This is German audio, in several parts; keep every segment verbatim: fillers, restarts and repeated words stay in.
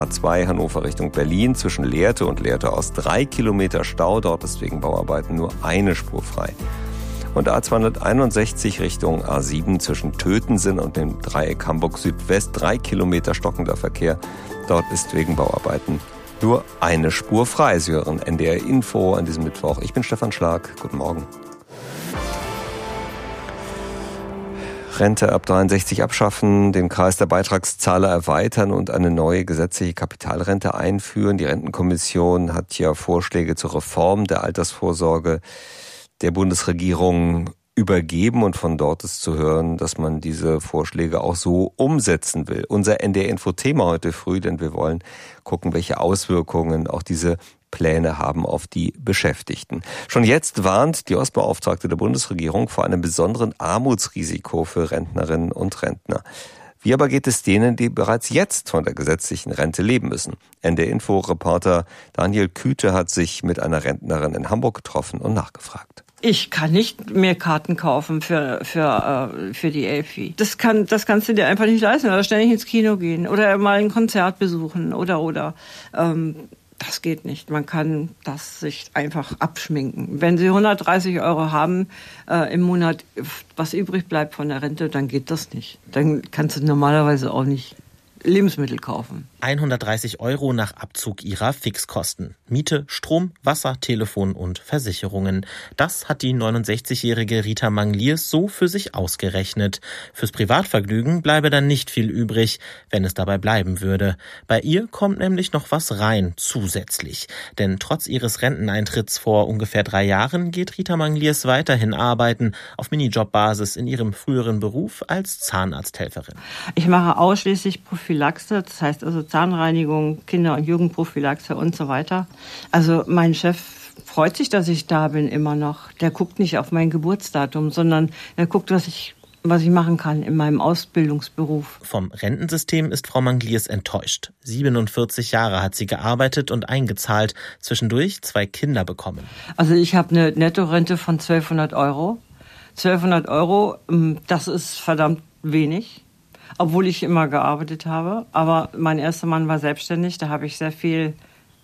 A zwei Hannover Richtung Berlin zwischen Lehrte und Lehrte Ost drei Kilometer Stau. Dort ist wegen Bauarbeiten nur eine Spur frei. Und A zweihunderteinundsechzig Richtung A sieben zwischen Tötensen und dem Dreieck Hamburg Südwest drei Kilometer stockender Verkehr. Dort ist wegen Bauarbeiten nur eine Spur frei. Sie hören N D R Info an diesem Mittwoch. Ich bin Stefan Schlag. Guten Morgen. Rente ab dreiundsechzig abschaffen, den Kreis der Beitragszahler erweitern und eine neue gesetzliche Kapitalrente einführen. Die Rentenkommission hat ja Vorschläge zur Reform der Altersvorsorge der Bundesregierung übergeben und von dort ist zu hören, dass man diese Vorschläge auch so umsetzen will. Unser N D R-Info-Thema heute früh, denn wir wollen gucken, welche Auswirkungen auch diese Pläne haben auf die Beschäftigten. Schon jetzt warnt die Ostbeauftragte der Bundesregierung vor einem besonderen Armutsrisiko für Rentnerinnen und Rentner. Wie aber geht es denen, die bereits jetzt von der gesetzlichen Rente leben müssen? N D R-Info-Reporter Daniel Küte hat sich mit einer Rentnerin in Hamburg getroffen und nachgefragt. Ich kann nicht mehr Karten kaufen für für äh, für die Elfi. Das kann das kannst du dir einfach nicht leisten. Oder ständig ins Kino gehen oder mal ein Konzert besuchen oder oder. Ähm, das geht nicht. Man kann das sich einfach abschminken. Wenn Sie hundertdreißig Euro haben äh, im Monat, was übrig bleibt von der Rente, dann geht das nicht. Dann kannst du normalerweise auch nicht Lebensmittel kaufen. hundertdreißig Euro nach Abzug ihrer Fixkosten. Miete, Strom, Wasser, Telefon und Versicherungen. Das hat die neunundsechzigjährige Rita Mangliers so für sich ausgerechnet. Fürs Privatvergnügen bleibe dann nicht viel übrig, wenn es dabei bleiben würde. Bei ihr kommt nämlich noch was rein, zusätzlich. Denn trotz ihres Renteneintritts vor ungefähr drei Jahren geht Rita Mangliers weiterhin arbeiten, auf Minijobbasis in ihrem früheren Beruf als Zahnarzthelferin. Ich mache ausschließlich Prophylaxe, das heißt also Zahnreinigung, Kinder- und Jugendprophylaxe und so weiter. Also mein Chef freut sich, dass ich da bin immer noch. Der guckt nicht auf mein Geburtsdatum, sondern er guckt, was ich was ich machen kann in meinem Ausbildungsberuf. Vom Rentensystem ist Frau Mangliers enttäuscht. siebenundvierzig Jahre hat sie gearbeitet und eingezahlt, zwischendurch zwei Kinder bekommen. Also ich habe eine Nettorente von zwölfhundert Euro. zwölfhundert Euro, das ist verdammt wenig. Obwohl ich immer gearbeitet habe. Aber mein erster Mann war selbstständig. Da habe ich sehr viel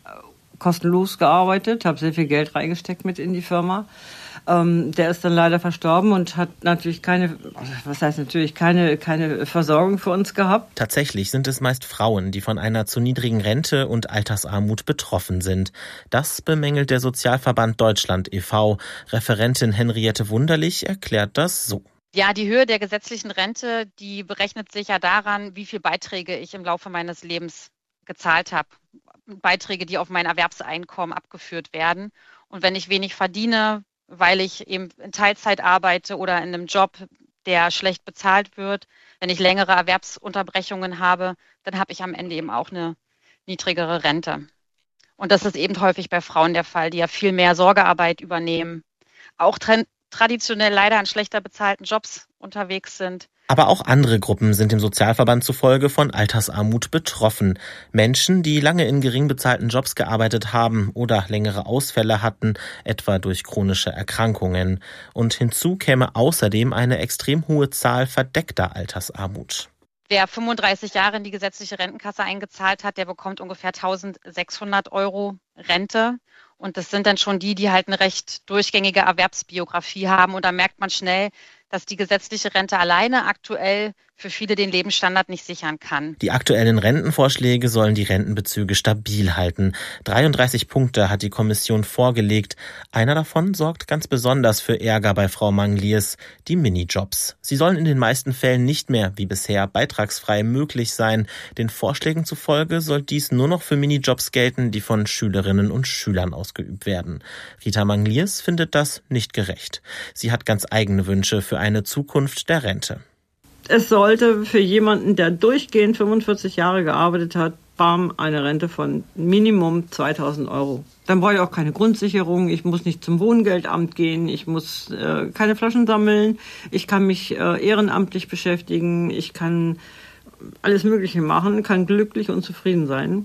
kostenlos gearbeitet, habe sehr viel Geld reingesteckt mit in die Firma. Ähm, der ist dann leider verstorben und hat natürlich keine, was heißt natürlich, keine, keine Versorgung für uns gehabt. Tatsächlich sind es meist Frauen, die von einer zu niedrigen Rente und Altersarmut betroffen sind. Das bemängelt der Sozialverband Deutschland e V Referentin Henriette Wunderlich erklärt das so. Ja, die Höhe der gesetzlichen Rente, die berechnet sich ja daran, wie viel Beiträge ich im Laufe meines Lebens gezahlt habe. Beiträge, die auf mein Erwerbseinkommen abgeführt werden. Und wenn ich wenig verdiene, weil ich eben in Teilzeit arbeite oder in einem Job, der schlecht bezahlt wird, wenn ich längere Erwerbsunterbrechungen habe, dann habe ich am Ende eben auch eine niedrigere Rente. Und das ist eben häufig bei Frauen der Fall, die ja viel mehr Sorgearbeit übernehmen. Auch trend traditionell leider an schlechter bezahlten Jobs unterwegs sind. Aber auch andere Gruppen sind dem Sozialverband zufolge von Altersarmut betroffen. Menschen, die lange in gering bezahlten Jobs gearbeitet haben oder längere Ausfälle hatten, etwa durch chronische Erkrankungen. Und hinzu käme außerdem eine extrem hohe Zahl verdeckter Altersarmut. Wer fünfunddreißig Jahre in die gesetzliche Rentenkasse eingezahlt hat, der bekommt ungefähr eintausendsechshundert Euro Rente. Und das sind dann schon die, die halt eine recht durchgängige Erwerbsbiografie haben. Und da merkt man schnell, dass die gesetzliche Rente alleine aktuell für viele den Lebensstandard nicht sichern kann. Die aktuellen Rentenvorschläge sollen die Rentenbezüge stabil halten. dreiunddreißig Punkte hat die Kommission vorgelegt. Einer davon sorgt ganz besonders für Ärger bei Frau Mangliers, die Minijobs. Sie sollen in den meisten Fällen nicht mehr, wie bisher, beitragsfrei möglich sein. Den Vorschlägen zufolge soll dies nur noch für Minijobs gelten, die von Schülerinnen und Schülern ausgeübt werden. Rita Mangliers findet das nicht gerecht. Sie hat ganz eigene Wünsche für eine Zukunft der Rente. Es sollte für jemanden, der durchgehend fünfundvierzig Jahre gearbeitet hat, bam, eine Rente von Minimum zweitausend Euro. Dann brauche ich auch keine Grundsicherung, ich muss nicht zum Wohngeldamt gehen, ich muss äh, keine Flaschen sammeln, ich kann mich äh, ehrenamtlich beschäftigen, ich kann alles Mögliche machen, kann glücklich und zufrieden sein.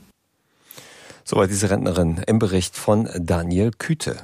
Soweit diese Rentnerin im Bericht von Daniel Küte.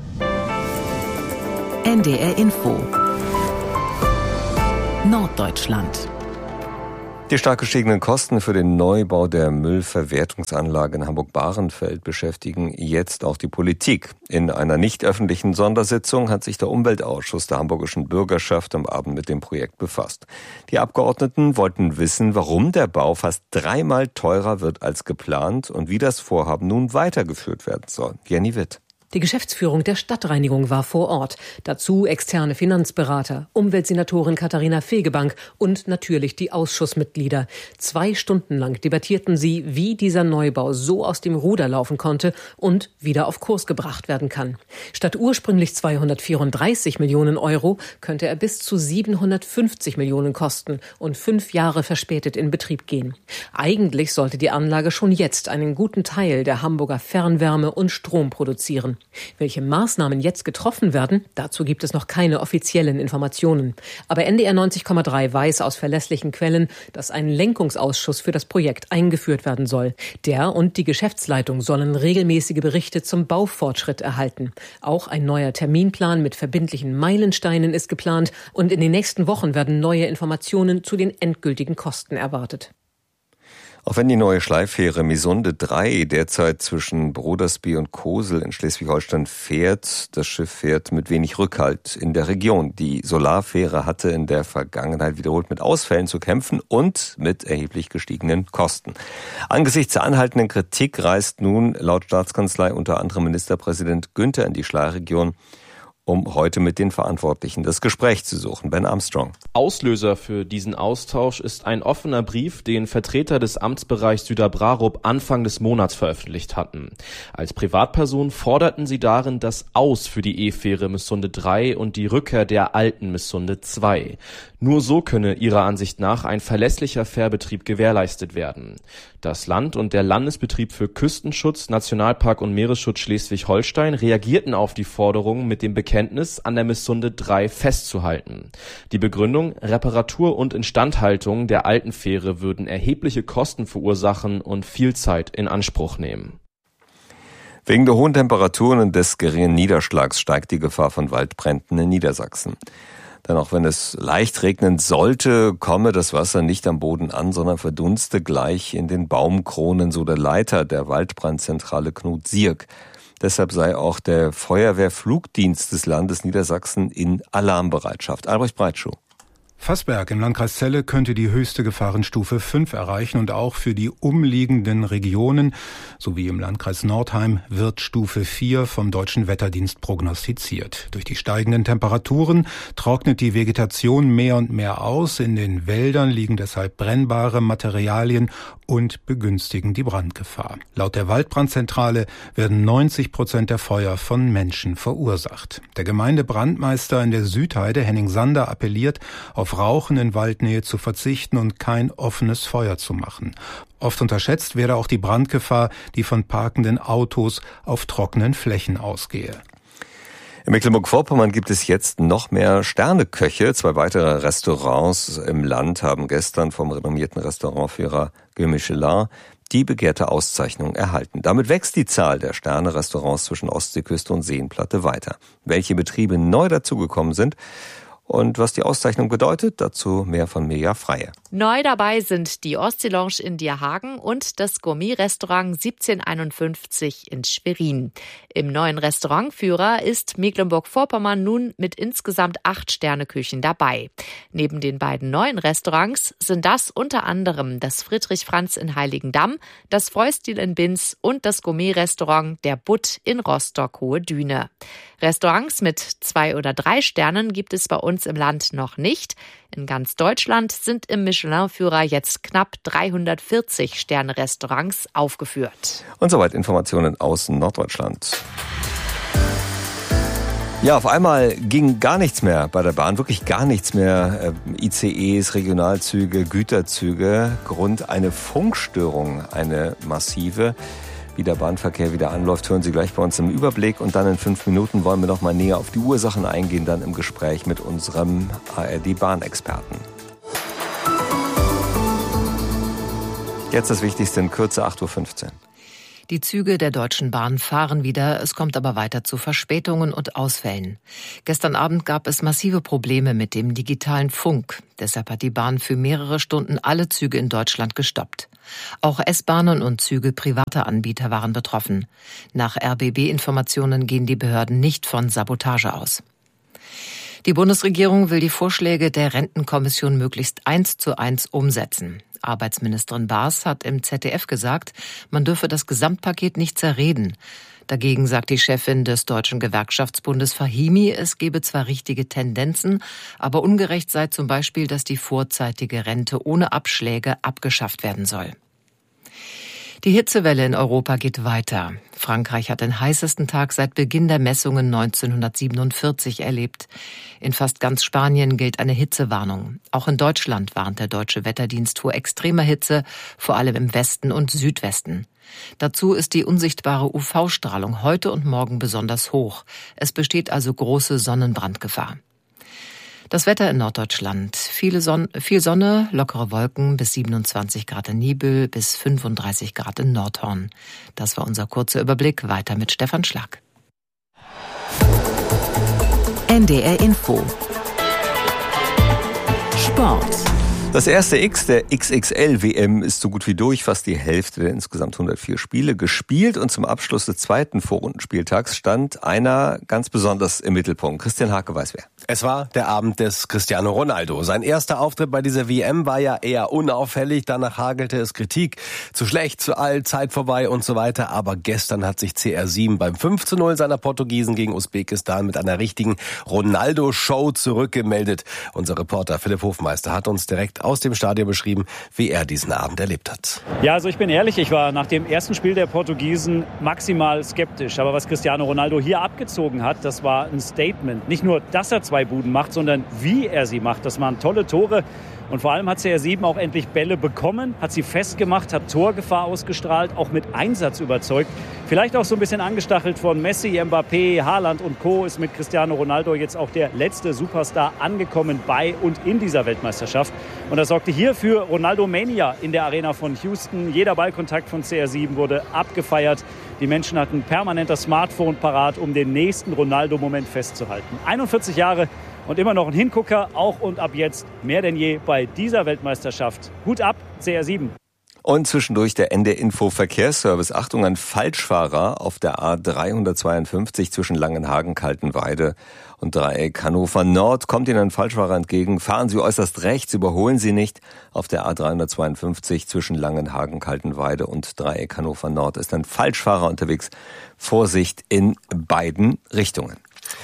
N D R Info Norddeutschland. Die stark gestiegenen Kosten für den Neubau der Müllverwertungsanlage in Hamburg-Bahrenfeld beschäftigen jetzt auch die Politik. In einer nicht öffentlichen Sondersitzung hat sich der Umweltausschuss der hamburgischen Bürgerschaft am Abend mit dem Projekt befasst. Die Abgeordneten wollten wissen, warum der Bau fast dreimal teurer wird als geplant und wie das Vorhaben nun weitergeführt werden soll. Jenny Witt. Die Geschäftsführung der Stadtreinigung war vor Ort. Dazu externe Finanzberater, Umweltsenatorin Katharina Fegebank und natürlich die Ausschussmitglieder. Zwei Stunden lang debattierten sie, wie dieser Neubau so aus dem Ruder laufen konnte und wieder auf Kurs gebracht werden kann. Statt ursprünglich zweihundertvierunddreißig Millionen Euro könnte er bis zu siebenhundertfünfzig Millionen kosten und fünf Jahre verspätet in Betrieb gehen. Eigentlich sollte die Anlage schon jetzt einen guten Teil der Hamburger Fernwärme und Strom produzieren. Welche Maßnahmen jetzt getroffen werden, dazu gibt es noch keine offiziellen Informationen. Aber N D R neunzig Komma drei weiß aus verlässlichen Quellen, dass ein Lenkungsausschuss für das Projekt eingeführt werden soll. Der und die Geschäftsleitung sollen regelmäßige Berichte zum Baufortschritt erhalten. Auch ein neuer Terminplan mit verbindlichen Meilensteinen ist geplant und in den nächsten Wochen werden neue Informationen zu den endgültigen Kosten erwartet. Auch wenn die neue Schleiffähre Misunde drei derzeit zwischen Brodersby und Kosel in Schleswig-Holstein fährt, das Schiff fährt mit wenig Rückhalt in der Region. Die Solarfähre hatte in der Vergangenheit wiederholt mit Ausfällen zu kämpfen und mit erheblich gestiegenen Kosten. Angesichts der anhaltenden Kritik reist nun laut Staatskanzlei unter anderem Ministerpräsident Günther in die Schleierregion, um heute mit den Verantwortlichen das Gespräch zu suchen. Ben Armstrong. Auslöser für diesen Austausch ist ein offener Brief, den Vertreter des Amtsbereichs Süderbrarup Anfang des Monats veröffentlicht hatten. Als Privatperson forderten sie darin das Aus für die E-Fähre Missunde drei und die Rückkehr der alten Missunde zwei. Nur so könne ihrer Ansicht nach ein verlässlicher Fährbetrieb gewährleistet werden. Das Land und der Landesbetrieb für Küstenschutz, Nationalpark und Meeresschutz Schleswig-Holstein reagierten auf die Forderung mit dem Bekenntnis, an der Missunde drei festzuhalten. Die Begründung: Reparatur und Instandhaltung der alten Fähre würden erhebliche Kosten verursachen und viel Zeit in Anspruch nehmen. Wegen der hohen Temperaturen und des geringen Niederschlags steigt die Gefahr von Waldbränden in Niedersachsen. Denn auch wenn es leicht regnen sollte, komme das Wasser nicht am Boden an, sondern verdunste gleich in den Baumkronen, so der Leiter der Waldbrandzentrale Knut Sierk. Deshalb sei auch der Feuerwehrflugdienst des Landes Niedersachsen in Alarmbereitschaft. Albrecht Breitschuh. Fassberg im Landkreis Celle könnte die höchste Gefahrenstufe fünf erreichen und auch für die umliegenden Regionen sowie im Landkreis Nordheim wird Stufe vier vom Deutschen Wetterdienst prognostiziert. Durch die steigenden Temperaturen trocknet die Vegetation mehr und mehr aus. In den Wäldern liegen deshalb brennbare Materialien und begünstigen die Brandgefahr. Laut der Waldbrandzentrale werden neunzig Prozent der Feuer von Menschen verursacht. Der Gemeindebrandmeister in der Südheide, Henning Sander, appelliert, auf Rauchen in Waldnähe zu verzichten und kein offenes Feuer zu machen. Oft unterschätzt werde auch die Brandgefahr, die von parkenden Autos auf trockenen Flächen ausgehe. In Mecklenburg-Vorpommern gibt es jetzt noch mehr Sterneköche. Zwei weitere Restaurants im Land haben gestern vom renommierten Restaurantführer Guy Michelin die begehrte Auszeichnung erhalten. Damit wächst die Zahl der Sterne-Restaurants zwischen Ostseeküste und Seenplatte weiter. Welche Betriebe neu dazugekommen sind und was die Auszeichnung bedeutet, dazu mehr von Mirja Freie. Neu dabei sind die Ostsee-Lounge in Dierhagen und das Gourmet-Restaurant siebzehnhunderteinundfünfzig in Schwerin. Im neuen Restaurantführer ist Mecklenburg-Vorpommern nun mit insgesamt acht Sterneküchen dabei. Neben den beiden neuen Restaurants sind das unter anderem das Friedrich Franz in Heiligendamm, das Freudstil in Binz und das Gourmet-Restaurant Der Butt in Rostock-Hohe Düne. Restaurants mit zwei oder drei Sternen gibt es bei uns im Land noch nicht. In ganz Deutschland sind im Michelin-Führer jetzt knapp dreihundertvierzig Sterne-Restaurants aufgeführt. Und soweit Informationen aus Norddeutschland. Ja, auf einmal ging gar nichts mehr bei der Bahn, wirklich gar nichts mehr. I C Es, Regionalzüge, Güterzüge, Grund eine Funkstörung, eine massive. Wie der Bahnverkehr wieder anläuft, hören Sie gleich bei uns im Überblick. Und dann in fünf Minuten wollen wir noch mal näher auf die Ursachen eingehen, dann im Gespräch mit unserem A R D-Bahnexperten. Jetzt das Wichtigste in Kürze, acht Uhr fünfzehn. Die Züge der Deutschen Bahn fahren wieder, es kommt aber weiter zu Verspätungen und Ausfällen. Gestern Abend gab es massive Probleme mit dem digitalen Funk. Deshalb hat die Bahn für mehrere Stunden alle Züge in Deutschland gestoppt. Auch S-Bahnen und Züge privater Anbieter waren betroffen. Nach R B B-Informationen gehen die Behörden nicht von Sabotage aus. Die Bundesregierung will die Vorschläge der Rentenkommission möglichst eins zu eins umsetzen. Arbeitsministerin Baas hat im Z D F gesagt, man dürfe das Gesamtpaket nicht zerreden. Dagegen sagt die Chefin des Deutschen Gewerkschaftsbundes Fahimi, es gebe zwar richtige Tendenzen, aber ungerecht sei zum Beispiel, dass die vorzeitige Rente ohne Abschläge abgeschafft werden soll. Die Hitzewelle in Europa geht weiter. Frankreich hat den heißesten Tag seit Beginn der Messungen neunzehnhundertsiebenundvierzig erlebt. In fast ganz Spanien gilt eine Hitzewarnung. Auch in Deutschland warnt der Deutsche Wetterdienst vor extremer Hitze, vor allem im Westen und Südwesten. Dazu ist die unsichtbare U V-Strahlung heute und morgen besonders hoch. Es besteht also große Sonnenbrandgefahr. Das Wetter in Norddeutschland. Viele Sonne, viel Sonne, lockere Wolken bis siebenundzwanzig Grad in Nibel, bis fünfunddreißig Grad in Nordhorn. Das war unser kurzer Überblick. Weiter mit Stefan Schlag. N D R Info. Sport. Das erste X der X X L W M ist so gut wie durch, fast die Hälfte der insgesamt hundertvier Spiele gespielt und zum Abschluss des zweiten Vorrundenspieltags stand einer ganz besonders im Mittelpunkt. Christian Hake weiß wer. Es war der Abend des Cristiano Ronaldo. Sein erster Auftritt bei dieser W M war ja eher unauffällig, danach hagelte es Kritik. Zu schlecht, zu alt, Zeit vorbei und so weiter. Aber gestern hat sich C R sieben beim fünf zu null seiner Portugiesen gegen Usbekistan mit einer richtigen Ronaldo-Show zurückgemeldet. Unser Reporter Philipp Hofmeister hat uns direkt aus dem Stadion beschrieben, wie er diesen Abend erlebt hat. Ja, also ich bin ehrlich, ich war nach dem ersten Spiel der Portugiesen maximal skeptisch. Aber was Cristiano Ronaldo hier abgezogen hat, das war ein Statement. Nicht nur, dass er zwei Buden macht, sondern wie er sie macht. Das waren tolle Tore. Und vor allem hat C R sieben auch endlich Bälle bekommen, hat sie festgemacht, hat Torgefahr ausgestrahlt, auch mit Einsatz überzeugt. Vielleicht auch so ein bisschen angestachelt von Messi, Mbappé, Haaland und Co. ist mit Cristiano Ronaldo jetzt auch der letzte Superstar angekommen bei und in dieser Weltmeisterschaft. Und das sorgte hier für Ronaldo-Mania in der Arena von Houston. Jeder Ballkontakt von C R sieben wurde abgefeiert. Die Menschen hatten permanent das Smartphone parat, um den nächsten Ronaldo-Moment festzuhalten. einundvierzig Jahre und immer noch ein Hingucker, auch und ab jetzt mehr denn je bei dieser Weltmeisterschaft. Hut ab, C R sieben. Und zwischendurch der N D R Info Verkehrsservice. Achtung, ein Falschfahrer auf der A dreihundertzweiundfünfzig zwischen Langenhagen, Kaltenweide und Dreieck Hannover Nord. Kommt Ihnen ein Falschfahrer entgegen, fahren Sie äußerst rechts, überholen Sie nicht. Auf der A dreihundertzweiundfünfzig zwischen Langenhagen, Kaltenweide und Dreieck Hannover Nord ist ein Falschfahrer unterwegs. Vorsicht in beiden Richtungen.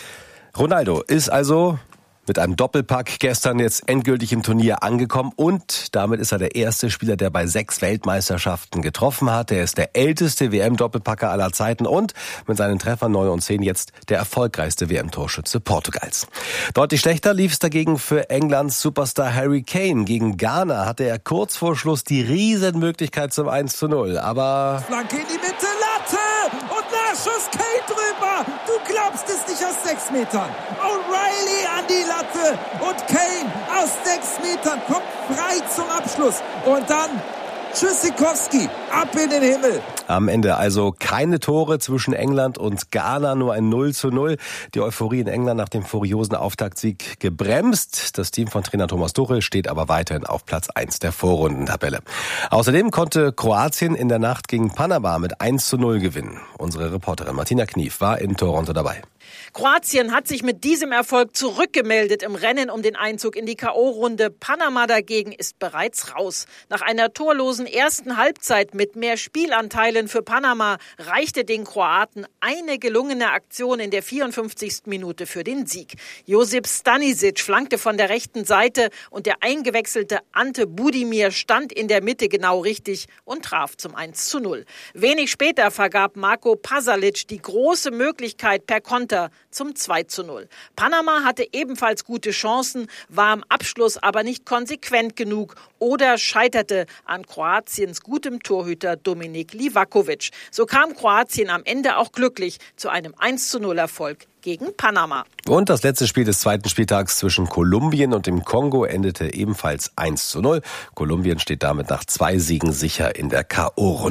Ronaldo ist also mit einem Doppelpack gestern jetzt endgültig im Turnier angekommen und damit ist er der erste Spieler, der bei sechs Weltmeisterschaften getroffen hat. Er ist der älteste W M-Doppelpacker aller Zeiten und mit seinen Treffern neun und zehn jetzt der erfolgreichste W M-Torschütze Portugals. Deutlich schlechter lief es dagegen für Englands Superstar Harry Kane. Gegen Ghana hatte er kurz vor Schluss die Riesenmöglichkeit zum eins zu null, aber... Flanke in die Mitte, Latte und Nachschuss, Kane drüber. Du glaubst es nicht aus sechs Metern. O'Reilly an die Latte und Kane aus sechs Metern kommt frei zum Abschluss. Und dann Tschüssikowski, ab in den Himmel. Am Ende also keine Tore zwischen England und Ghana, nur ein null zu null. Die Euphorie in England nach dem furiosen Auftaktsieg gebremst. Das Team von Trainer Thomas Tuchel steht aber weiterhin auf Platz eins der Vorrundentabelle. Außerdem konnte Kroatien in der Nacht gegen Panama mit eins zu null gewinnen. Unsere Reporterin Martina Knief war in Toronto dabei. Kroatien hat sich mit diesem Erfolg zurückgemeldet im Rennen um den Einzug in die K O-Runde. Panama dagegen ist bereits raus. Nach einer torlosen ersten Halbzeit mit mehr Spielanteilen für Panama reichte den Kroaten eine gelungene Aktion in der vierundfünfzigsten Minute für den Sieg. Josip Stanisic flankte von der rechten Seite und der eingewechselte Ante Budimir stand in der Mitte genau richtig und traf zum eins zu null. Wenig später vergab Marko Pasalic die große Möglichkeit per Konter zum zwei zu null. Panama hatte ebenfalls gute Chancen, war im Abschluss aber nicht konsequent genug oder scheiterte an Kroatiens gutem Torhüter Dominik Livakovic. So kam Kroatien am Ende auch glücklich zu einem eins zu null Erfolg gegen Panama. Und das letzte Spiel des zweiten Spieltags zwischen Kolumbien und dem Kongo endete ebenfalls eins zu null. Kolumbien steht damit nach zwei Siegen sicher in der K O-Runde.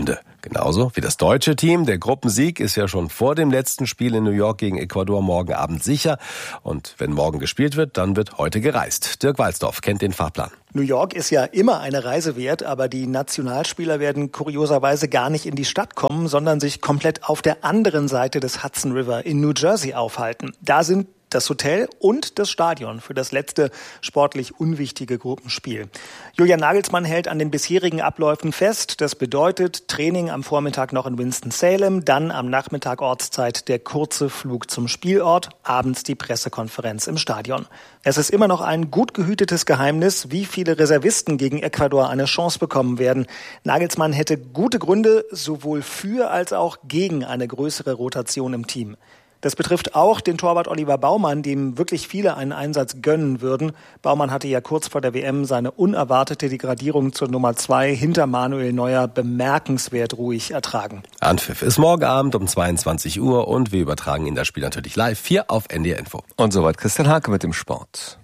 Genauso wie das deutsche Team. Der Gruppensieg ist ja schon vor dem letzten Spiel in New York gegen Ecuador morgen Abend sicher. Und wenn morgen gespielt wird, dann wird heute gereist. Dirk Walsdorf kennt den Fahrplan. New York ist ja immer eine Reise wert, aber die Nationalspieler werden kurioserweise gar nicht in die Stadt kommen, sondern sich komplett auf der anderen Seite des Hudson River in New Jersey aufhalten. Da sind das Hotel und das Stadion für das letzte sportlich unwichtige Gruppenspiel. Julian Nagelsmann hält an den bisherigen Abläufen fest. Das bedeutet Training am Vormittag noch in Winston-Salem, dann am Nachmittag Ortszeit der kurze Flug zum Spielort, abends die Pressekonferenz im Stadion. Es ist immer noch ein gut gehütetes Geheimnis, wie viele Reservisten gegen Ecuador eine Chance bekommen werden. Nagelsmann hätte gute Gründe sowohl für als auch gegen eine größere Rotation im Team. Das betrifft auch den Torwart Oliver Baumann, dem wirklich viele einen Einsatz gönnen würden. Baumann hatte ja kurz vor der W M seine unerwartete Degradierung zur Nummer zwei hinter Manuel Neuer bemerkenswert ruhig ertragen. Anpfiff ist morgen Abend um zweiundzwanzig Uhr und wir übertragen Ihnen das Spiel natürlich live hier auf N D R Info. Und soweit Christian Hake mit dem Sport.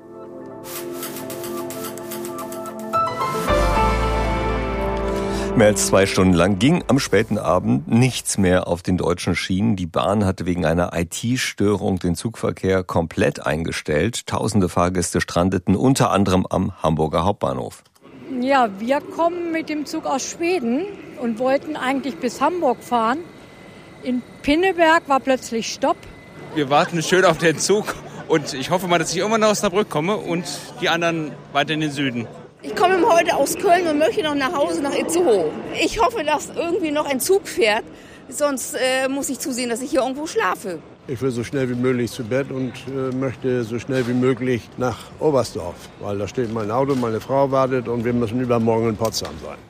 Mehr als zwei Stunden lang ging am späten Abend nichts mehr auf den deutschen Schienen. Die Bahn hatte wegen einer I T-Störung den Zugverkehr komplett eingestellt. Tausende Fahrgäste strandeten unter anderem am Hamburger Hauptbahnhof. Ja, wir kommen mit dem Zug aus Schweden und wollten eigentlich bis Hamburg fahren. In Pinneberg war plötzlich Stopp. Wir warten schön auf den Zug und ich hoffe mal, dass ich irgendwann nach Osnabrück komme und die anderen weiter in den Süden. Ich komme heute aus Köln und möchte noch nach Hause nach Itzehoe. Ich hoffe, dass irgendwie noch ein Zug fährt, sonst äh, muss ich zusehen, dass ich hier irgendwo schlafe. Ich will so schnell wie möglich zu Bett und äh, möchte so schnell wie möglich nach Oberstdorf, weil da steht mein Auto, meine Frau wartet und wir müssen übermorgen in Potsdam sein.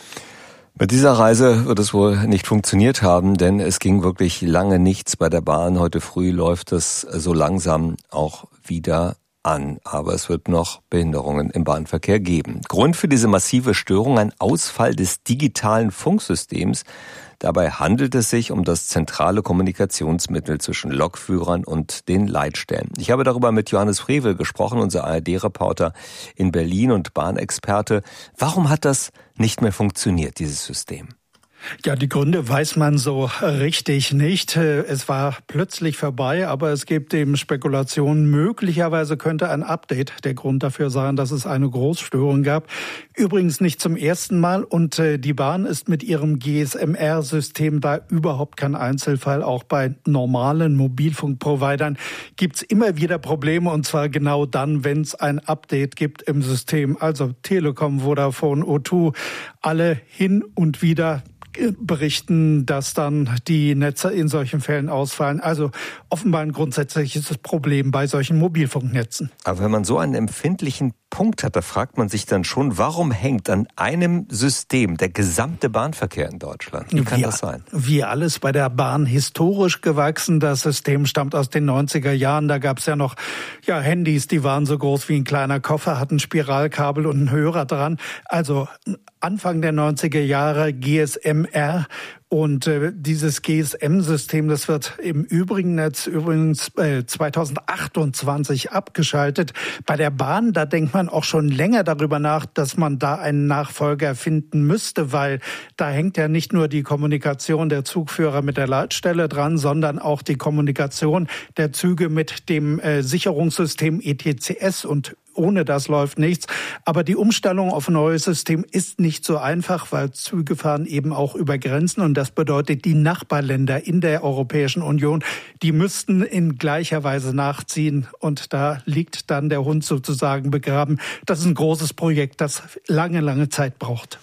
Bei dieser Reise wird es wohl nicht funktioniert haben, denn es ging wirklich lange nichts bei der Bahn. Heute früh läuft es so langsam auch wieder an, aber es wird noch Behinderungen im Bahnverkehr geben. Grund für diese massive Störung ein Ausfall des digitalen Funksystems. Dabei handelt es sich um das zentrale Kommunikationsmittel zwischen Lokführern und den Leitstellen. Ich habe darüber mit Johannes Frevel gesprochen, unser A R D-Reporter in Berlin und Bahnexperte. Warum hat das nicht mehr funktioniert, dieses System? Ja, die Gründe weiß man so richtig nicht. Es war plötzlich vorbei, aber es gibt eben Spekulationen. Möglicherweise könnte ein Update der Grund dafür sein, dass es eine Großstörung gab. Übrigens nicht zum ersten Mal und die Bahn ist mit ihrem G S M R-System da überhaupt kein Einzelfall. Auch bei normalen Mobilfunkprovidern gibt's immer wieder Probleme und zwar genau dann, wenn es ein Update gibt im System. Also Telekom, Vodafone, O zwei, alle hin und wieder berichten, dass dann die Netze in solchen Fällen ausfallen. Also offenbar ein grundsätzliches Problem bei solchen Mobilfunknetzen. Aber wenn man so einen empfindlichen Punkt hat, da fragt man sich dann schon, warum hängt an einem System der gesamte Bahnverkehr in Deutschland? Wie kann wie, das sein? Wie alles bei der Bahn historisch gewachsen. Das System stammt aus den neunziger Jahren. Da gab es ja noch ja, Handys, die waren so groß wie ein kleiner Koffer, hatten Spiralkabel und einen Hörer dran. Also Anfang der neunziger Jahre G S M R. Und äh, dieses G S M-System, das wird im übrigen Netz übrigens äh, zweitausendachtundzwanzig abgeschaltet. Bei der Bahn, da denkt man auch schon länger darüber nach, dass man da einen Nachfolger finden müsste, weil da hängt ja nicht nur die Kommunikation der Zugführer mit der Leitstelle dran, sondern auch die Kommunikation der Züge mit dem äh, Sicherungssystem E T C S und ohne das läuft nichts. Aber die Umstellung auf ein neues System ist nicht so einfach, weil Züge fahren eben auch über Grenzen. Und das bedeutet, die Nachbarländer in der Europäischen Union, die müssten in gleicher Weise nachziehen. Und da liegt dann der Hund sozusagen begraben. Das ist ein großes Projekt, das lange, lange Zeit braucht.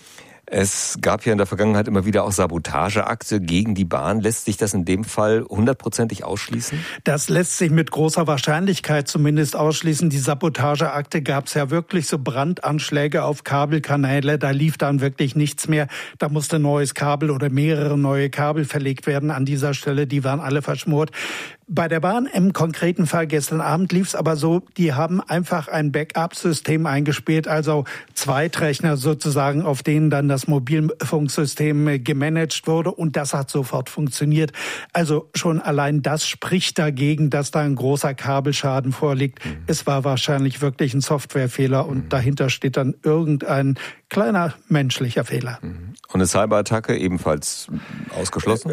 Es gab ja in der Vergangenheit immer wieder auch Sabotageakte gegen die Bahn. Lässt sich das in dem Fall hundertprozentig ausschließen? Das lässt sich mit großer Wahrscheinlichkeit zumindest ausschließen. Die Sabotageakte gab es ja wirklich, so Brandanschläge auf Kabelkanäle. Da lief dann wirklich nichts mehr. Da musste neues Kabel oder mehrere neue Kabel verlegt werden an dieser Stelle. Die waren alle verschmort. Bei der Bahn im konkreten Fall gestern Abend lief es aber so, die haben einfach ein Backup-System eingespielt, also Zweitrechner sozusagen, auf denen dann das Mobilfunksystem gemanagt wurde und das hat sofort funktioniert. Also schon allein das spricht dagegen, dass da ein großer Kabelschaden vorliegt. Mhm. Es war wahrscheinlich wirklich ein Softwarefehler und mhm. dahinter steht dann irgendein kleiner menschlicher Fehler. Mhm. Und eine Cyberattacke ebenfalls ausgeschlossen?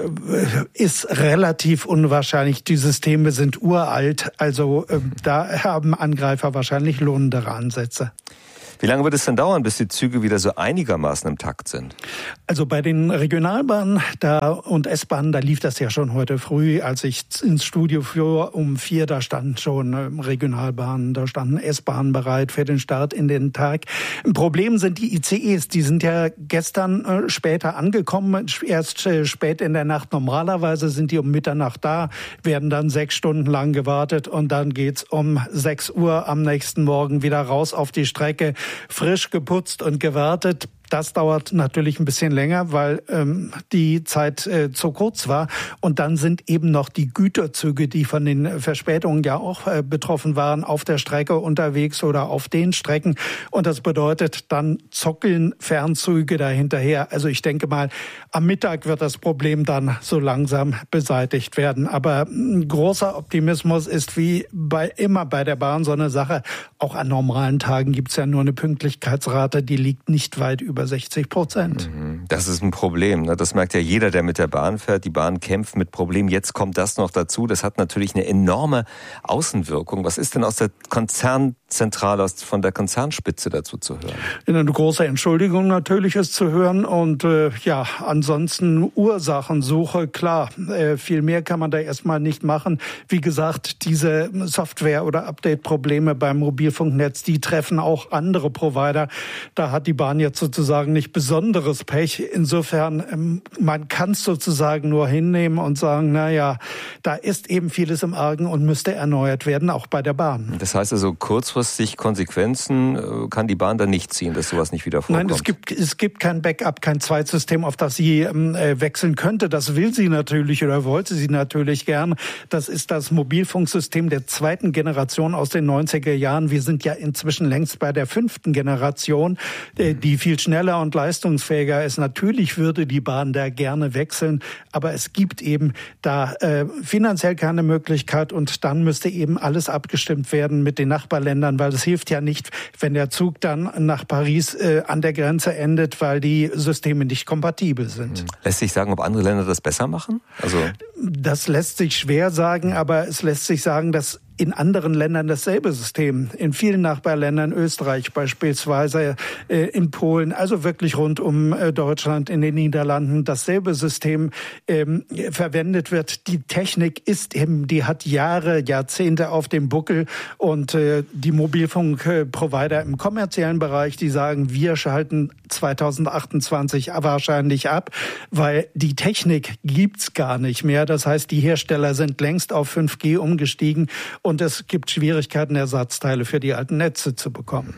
Ist relativ unwahrscheinlich. Die Systeme sind uralt, also äh, da haben Angreifer wahrscheinlich lohnendere Ansätze. Wie lange wird es denn dauern, bis die Züge wieder so einigermaßen im Takt sind? Also bei den Regionalbahnen da und S-Bahnen, da lief das ja schon heute früh, als ich ins Studio fuhr um vier, da standen schon Regionalbahnen, da standen S-Bahnen bereit für den Start in den Tag. Ein Problem sind die I C Es, die sind ja gestern äh, später angekommen, erst äh, spät in der Nacht. Normalerweise sind die um Mitternacht da, werden dann sechs Stunden lang gewartet und dann geht's um sechs Uhr am nächsten Morgen wieder raus auf die Strecke. Frisch geputzt und gewartet. Das dauert natürlich ein bisschen länger, weil ähm, die Zeit äh, zu kurz war. Und dann sind eben noch die Güterzüge, die von den Verspätungen ja auch äh, betroffen waren, auf der Strecke unterwegs oder auf den Strecken. Und das bedeutet, dann zockeln Fernzüge dahinterher. Also ich denke mal, am Mittag wird das Problem dann so langsam beseitigt werden. Aber ein großer Optimismus ist wie bei immer bei der Bahn so eine Sache. Auch an normalen Tagen gibt es ja nur eine Pünktlichkeitsrate, die liegt nicht weit über über sechzig Prozent. Das ist ein Problem. Das merkt ja jeder, der mit der Bahn fährt. Die Bahn kämpft mit Problemen. Jetzt kommt das noch dazu. Das hat natürlich eine enorme Außenwirkung. Was ist denn aus der Konzernzentrale, von der Konzernspitze dazu zu hören? Eine große Entschuldigung natürlich ist zu hören. Und äh, ja, ansonsten Ursachensuche, klar. Äh, viel mehr kann man da erstmal nicht machen. Wie gesagt, diese Software- oder Update-Probleme beim Mobilfunknetz, die treffen auch andere Provider. Da hat die Bahn jetzt sozusagen sagen nicht besonderes Pech. Insofern, man kann es sozusagen nur hinnehmen und sagen, na ja, da ist eben vieles im Argen und müsste erneuert werden, auch bei der Bahn. Das heißt also, kurzfristig Konsequenzen kann die Bahn dann nicht ziehen, dass sowas nicht wieder vorkommt? Nein, es gibt, es gibt kein Backup, kein Zweitsystem, auf das sie äh, wechseln könnte. Das will sie natürlich oder wollte sie natürlich gern. Das ist das Mobilfunksystem der zweiten Generation aus den neunziger Jahren. Wir sind ja inzwischen längst bei der fünften Generation, äh, die viel schneller und leistungsfähiger ist. Natürlich würde die Bahn da gerne wechseln, aber es gibt eben da äh, finanziell keine Möglichkeit und dann müsste eben alles abgestimmt werden mit den Nachbarländern, weil es hilft ja nicht, wenn der Zug dann nach Paris äh, an der Grenze endet, weil die Systeme nicht kompatibel sind. Lässt sich sagen, ob andere Länder das besser machen? Also das lässt sich schwer sagen, aber es lässt sich sagen, dass in anderen Ländern dasselbe System. In vielen Nachbarländern, Österreich beispielsweise, äh, in Polen, also wirklich rund um äh, Deutschland, in den Niederlanden, dasselbe System ähm, verwendet wird. Die Technik ist eben, die hat Jahre, Jahrzehnte auf dem Buckel und äh, die Mobilfunkprovider im kommerziellen Bereich, die sagen, wir schalten zweitausendachtundzwanzig wahrscheinlich ab, weil die Technik gibt's gar nicht mehr. Das heißt, die Hersteller sind längst auf fünf G umgestiegen und es gibt Schwierigkeiten, Ersatzteile für die alten Netze zu bekommen.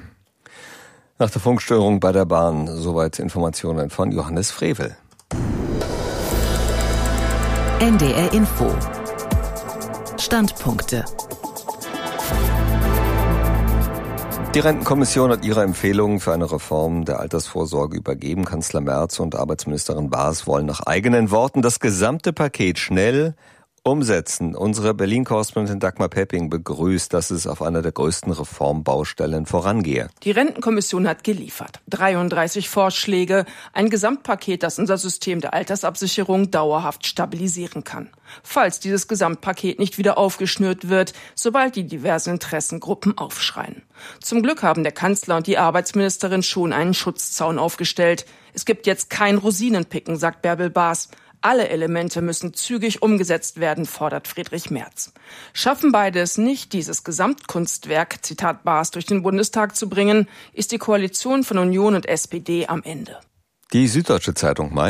Nach der Funkstörung bei der Bahn, soweit Informationen von Johannes Frevel. N D R Info. Standpunkte. Die Rentenkommission hat ihre Empfehlungen für eine Reform der Altersvorsorge übergeben. Kanzler Merz und Arbeitsministerin Baas wollen nach eigenen Worten das gesamte Paket schnell umsetzen. Unsere Berlin-Korrespondentin Dagmar Pepping begrüßt, dass es auf einer der größten Reformbaustellen vorangehe. Die Rentenkommission hat geliefert. dreiunddreißig Vorschläge, ein Gesamtpaket, das unser System der Altersabsicherung dauerhaft stabilisieren kann. Falls dieses Gesamtpaket nicht wieder aufgeschnürt wird, sobald die diversen Interessengruppen aufschreien. Zum Glück haben der Kanzler und die Arbeitsministerin schon einen Schutzzaun aufgestellt. Es gibt jetzt kein Rosinenpicken, sagt Bärbel Baas. Alle Elemente müssen zügig umgesetzt werden, fordert Friedrich Merz. Schaffen beide es nicht, dieses Gesamtkunstwerk, Zitat Baas, durch den Bundestag zu bringen, ist die Koalition von Union und S P D am Ende. Die Süddeutsche Zeitung meint,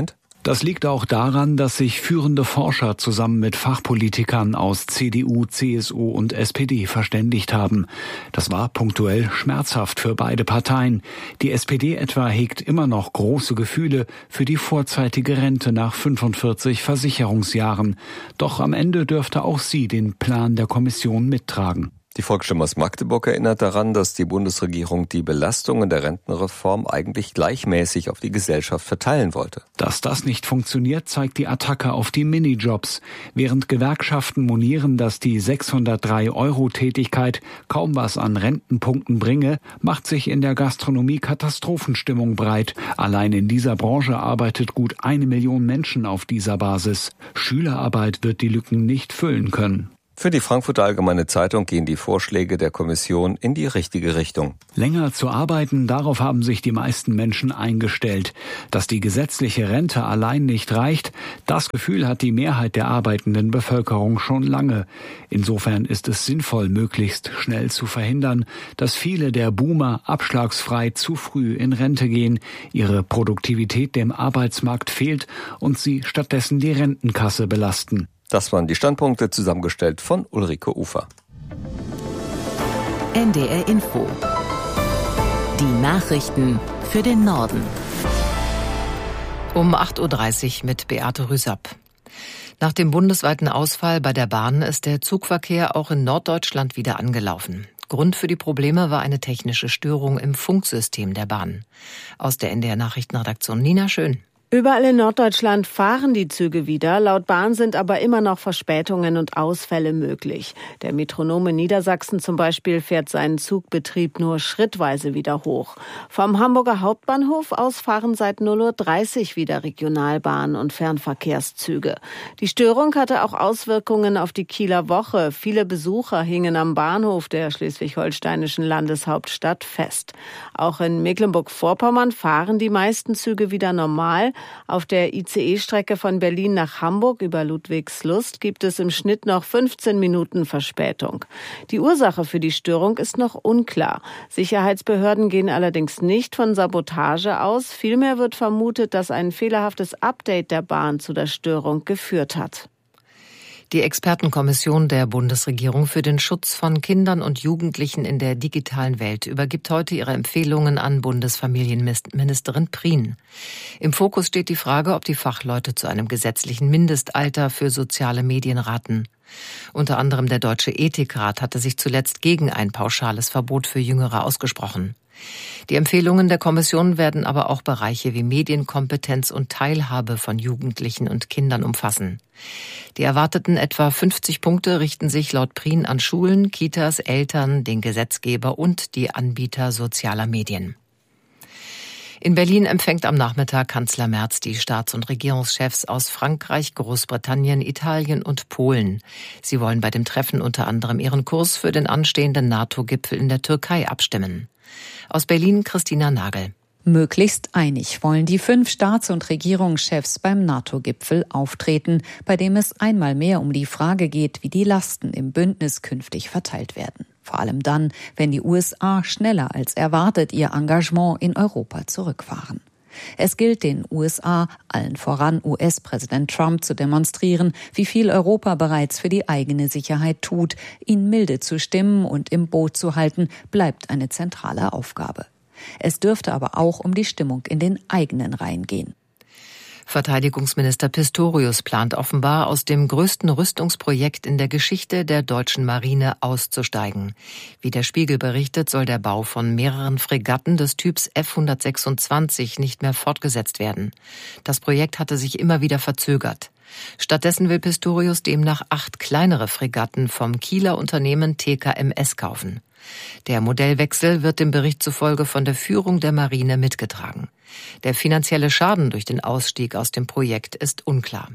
Das liegt auch daran, dass sich führende Forscher zusammen mit Fachpolitikern aus C D U, C S U und S P D verständigt haben. Das war punktuell schmerzhaft für beide Parteien. Die S P D etwa hegt immer noch große Gefühle für die vorzeitige Rente nach fünfundvierzig Versicherungsjahren. Doch am Ende dürfte auch sie den Plan der Kommission mittragen. Die Volksstimme aus Magdeburg erinnert daran, dass die Bundesregierung die Belastungen der Rentenreform eigentlich gleichmäßig auf die Gesellschaft verteilen wollte. Dass das nicht funktioniert, zeigt die Attacke auf die Minijobs. Während Gewerkschaften monieren, dass die sechshundertdrei Euro Tätigkeit kaum was an Rentenpunkten bringe, macht sich in der Gastronomie Katastrophenstimmung breit. Allein in dieser Branche arbeitet gut eine Million Menschen auf dieser Basis. Schülerarbeit wird die Lücken nicht füllen können. Für die Frankfurter Allgemeine Zeitung gehen die Vorschläge der Kommission in die richtige Richtung. Länger zu arbeiten, darauf haben sich die meisten Menschen eingestellt. Dass die gesetzliche Rente allein nicht reicht, das Gefühl hat die Mehrheit der arbeitenden Bevölkerung schon lange. Insofern ist es sinnvoll, möglichst schnell zu verhindern, dass viele der Boomer abschlagsfrei zu früh in Rente gehen, ihre Produktivität dem Arbeitsmarkt fehlt und sie stattdessen die Rentenkasse belasten. Das waren die Standpunkte, zusammengestellt von Ulrike Ufer. N D R Info. Die Nachrichten für den Norden. Um acht Uhr dreißig mit Beate Rüsapp. Nach dem bundesweiten Ausfall bei der Bahn ist der Zugverkehr auch in Norddeutschland wieder angelaufen. Grund für die Probleme war eine technische Störung im Funksystem der Bahn. Aus der N D R Nachrichtenredaktion Nina Schön. Überall in Norddeutschland fahren die Züge wieder. Laut Bahn sind aber immer noch Verspätungen und Ausfälle möglich. Der Metronom in Niedersachsen zum Beispiel fährt seinen Zugbetrieb nur schrittweise wieder hoch. Vom Hamburger Hauptbahnhof aus fahren seit null Uhr dreißig wieder Regionalbahnen und Fernverkehrszüge. Die Störung hatte auch Auswirkungen auf die Kieler Woche. Viele Besucher hingen am Bahnhof der schleswig-holsteinischen Landeshauptstadt fest. Auch in Mecklenburg-Vorpommern fahren die meisten Züge wieder normal. Auf der I C E-Strecke von Berlin nach Hamburg über Ludwigslust gibt es im Schnitt noch fünfzehn Minuten Verspätung. Die Ursache für die Störung ist noch unklar. Sicherheitsbehörden gehen allerdings nicht von Sabotage aus. Vielmehr wird vermutet, dass ein fehlerhaftes Update der Bahn zu der Störung geführt hat. Die Expertenkommission der Bundesregierung für den Schutz von Kindern und Jugendlichen in der digitalen Welt übergibt heute ihre Empfehlungen an Bundesfamilienministerin Prien. Im Fokus steht die Frage, ob die Fachleute zu einem gesetzlichen Mindestalter für soziale Medien raten. Unter anderem der Deutsche Ethikrat hatte sich zuletzt gegen ein pauschales Verbot für Jüngere ausgesprochen. Die Empfehlungen der Kommission werden aber auch Bereiche wie Medienkompetenz und Teilhabe von Jugendlichen und Kindern umfassen. Die erwarteten etwa fünfzig Punkte richten sich laut Prien an Schulen, Kitas, Eltern, den Gesetzgeber und die Anbieter sozialer Medien. In Berlin empfängt am Nachmittag Kanzler Merz die Staats- und Regierungschefs aus Frankreich, Großbritannien, Italien und Polen. Sie wollen bei dem Treffen unter anderem ihren Kurs für den anstehenden NATO-Gipfel in der Türkei abstimmen. Aus Berlin Christina Nagel. Möglichst einig wollen die fünf Staats- und Regierungschefs beim NATO-Gipfel auftreten, bei dem es einmal mehr um die Frage geht, wie die Lasten im Bündnis künftig verteilt werden. Vor allem dann, wenn die U S A schneller als erwartet ihr Engagement in Europa zurückfahren. Es gilt den U S A, allen voran U S-Präsident Trump, zu demonstrieren, wie viel Europa bereits für die eigene Sicherheit tut. Ihn milde zu stimmen und im Boot zu halten, bleibt eine zentrale Aufgabe. Es dürfte aber auch um die Stimmung in den eigenen Reihen gehen. Verteidigungsminister Pistorius plant offenbar, aus dem größten Rüstungsprojekt in der Geschichte der deutschen Marine auszusteigen. Wie der Spiegel berichtet, soll der Bau von mehreren Fregatten des Typs F hundertsechsundzwanzig nicht mehr fortgesetzt werden. Das Projekt hatte sich immer wieder verzögert. Stattdessen will Pistorius demnach acht kleinere Fregatten vom Kieler Unternehmen T K M S kaufen. Der Modellwechsel wird dem Bericht zufolge von der Führung der Marine mitgetragen. Der finanzielle Schaden durch den Ausstieg aus dem Projekt ist unklar.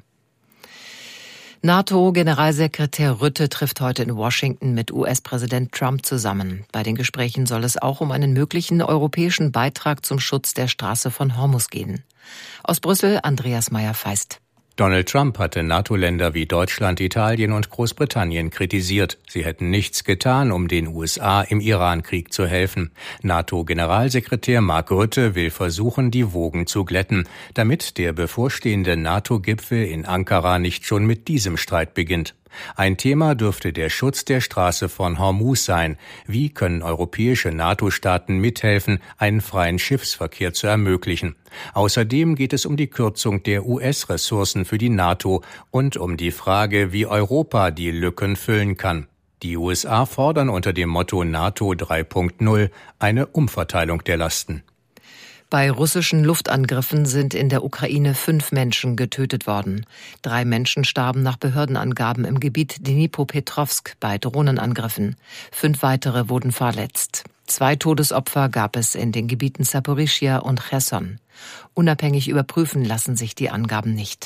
NATO-Generalsekretär Rutte trifft heute in Washington mit U S-Präsident Trump zusammen. Bei den Gesprächen soll es auch um einen möglichen europäischen Beitrag zum Schutz der Straße von Hormuz gehen. Aus Brüssel Andreas Meyer-Feist. Donald Trump hatte NATO-Länder wie Deutschland, Italien und Großbritannien kritisiert. Sie hätten nichts getan, um den U S A im Iran-Krieg zu helfen. NATO-Generalsekretär Mark Rutte will versuchen, die Wogen zu glätten, damit der bevorstehende NATO-Gipfel in Ankara nicht schon mit diesem Streit beginnt. Ein Thema dürfte der Schutz der Straße von Hormuz sein. Wie können europäische NATO-Staaten mithelfen, einen freien Schiffsverkehr zu ermöglichen? Außerdem geht es um die Kürzung der U S-Ressourcen für die NATO und um die Frage, wie Europa die Lücken füllen kann. Die U S A fordern unter dem Motto NATO drei Punkt null eine Umverteilung der Lasten. Bei russischen Luftangriffen sind in der Ukraine fünf Menschen getötet worden. Drei Menschen starben nach Behördenangaben im Gebiet Dnipropetrovsk bei Drohnenangriffen. Fünf weitere wurden verletzt. Zwei Todesopfer gab es in den Gebieten Saporischschja und Cherson. Unabhängig überprüfen lassen sich die Angaben nicht.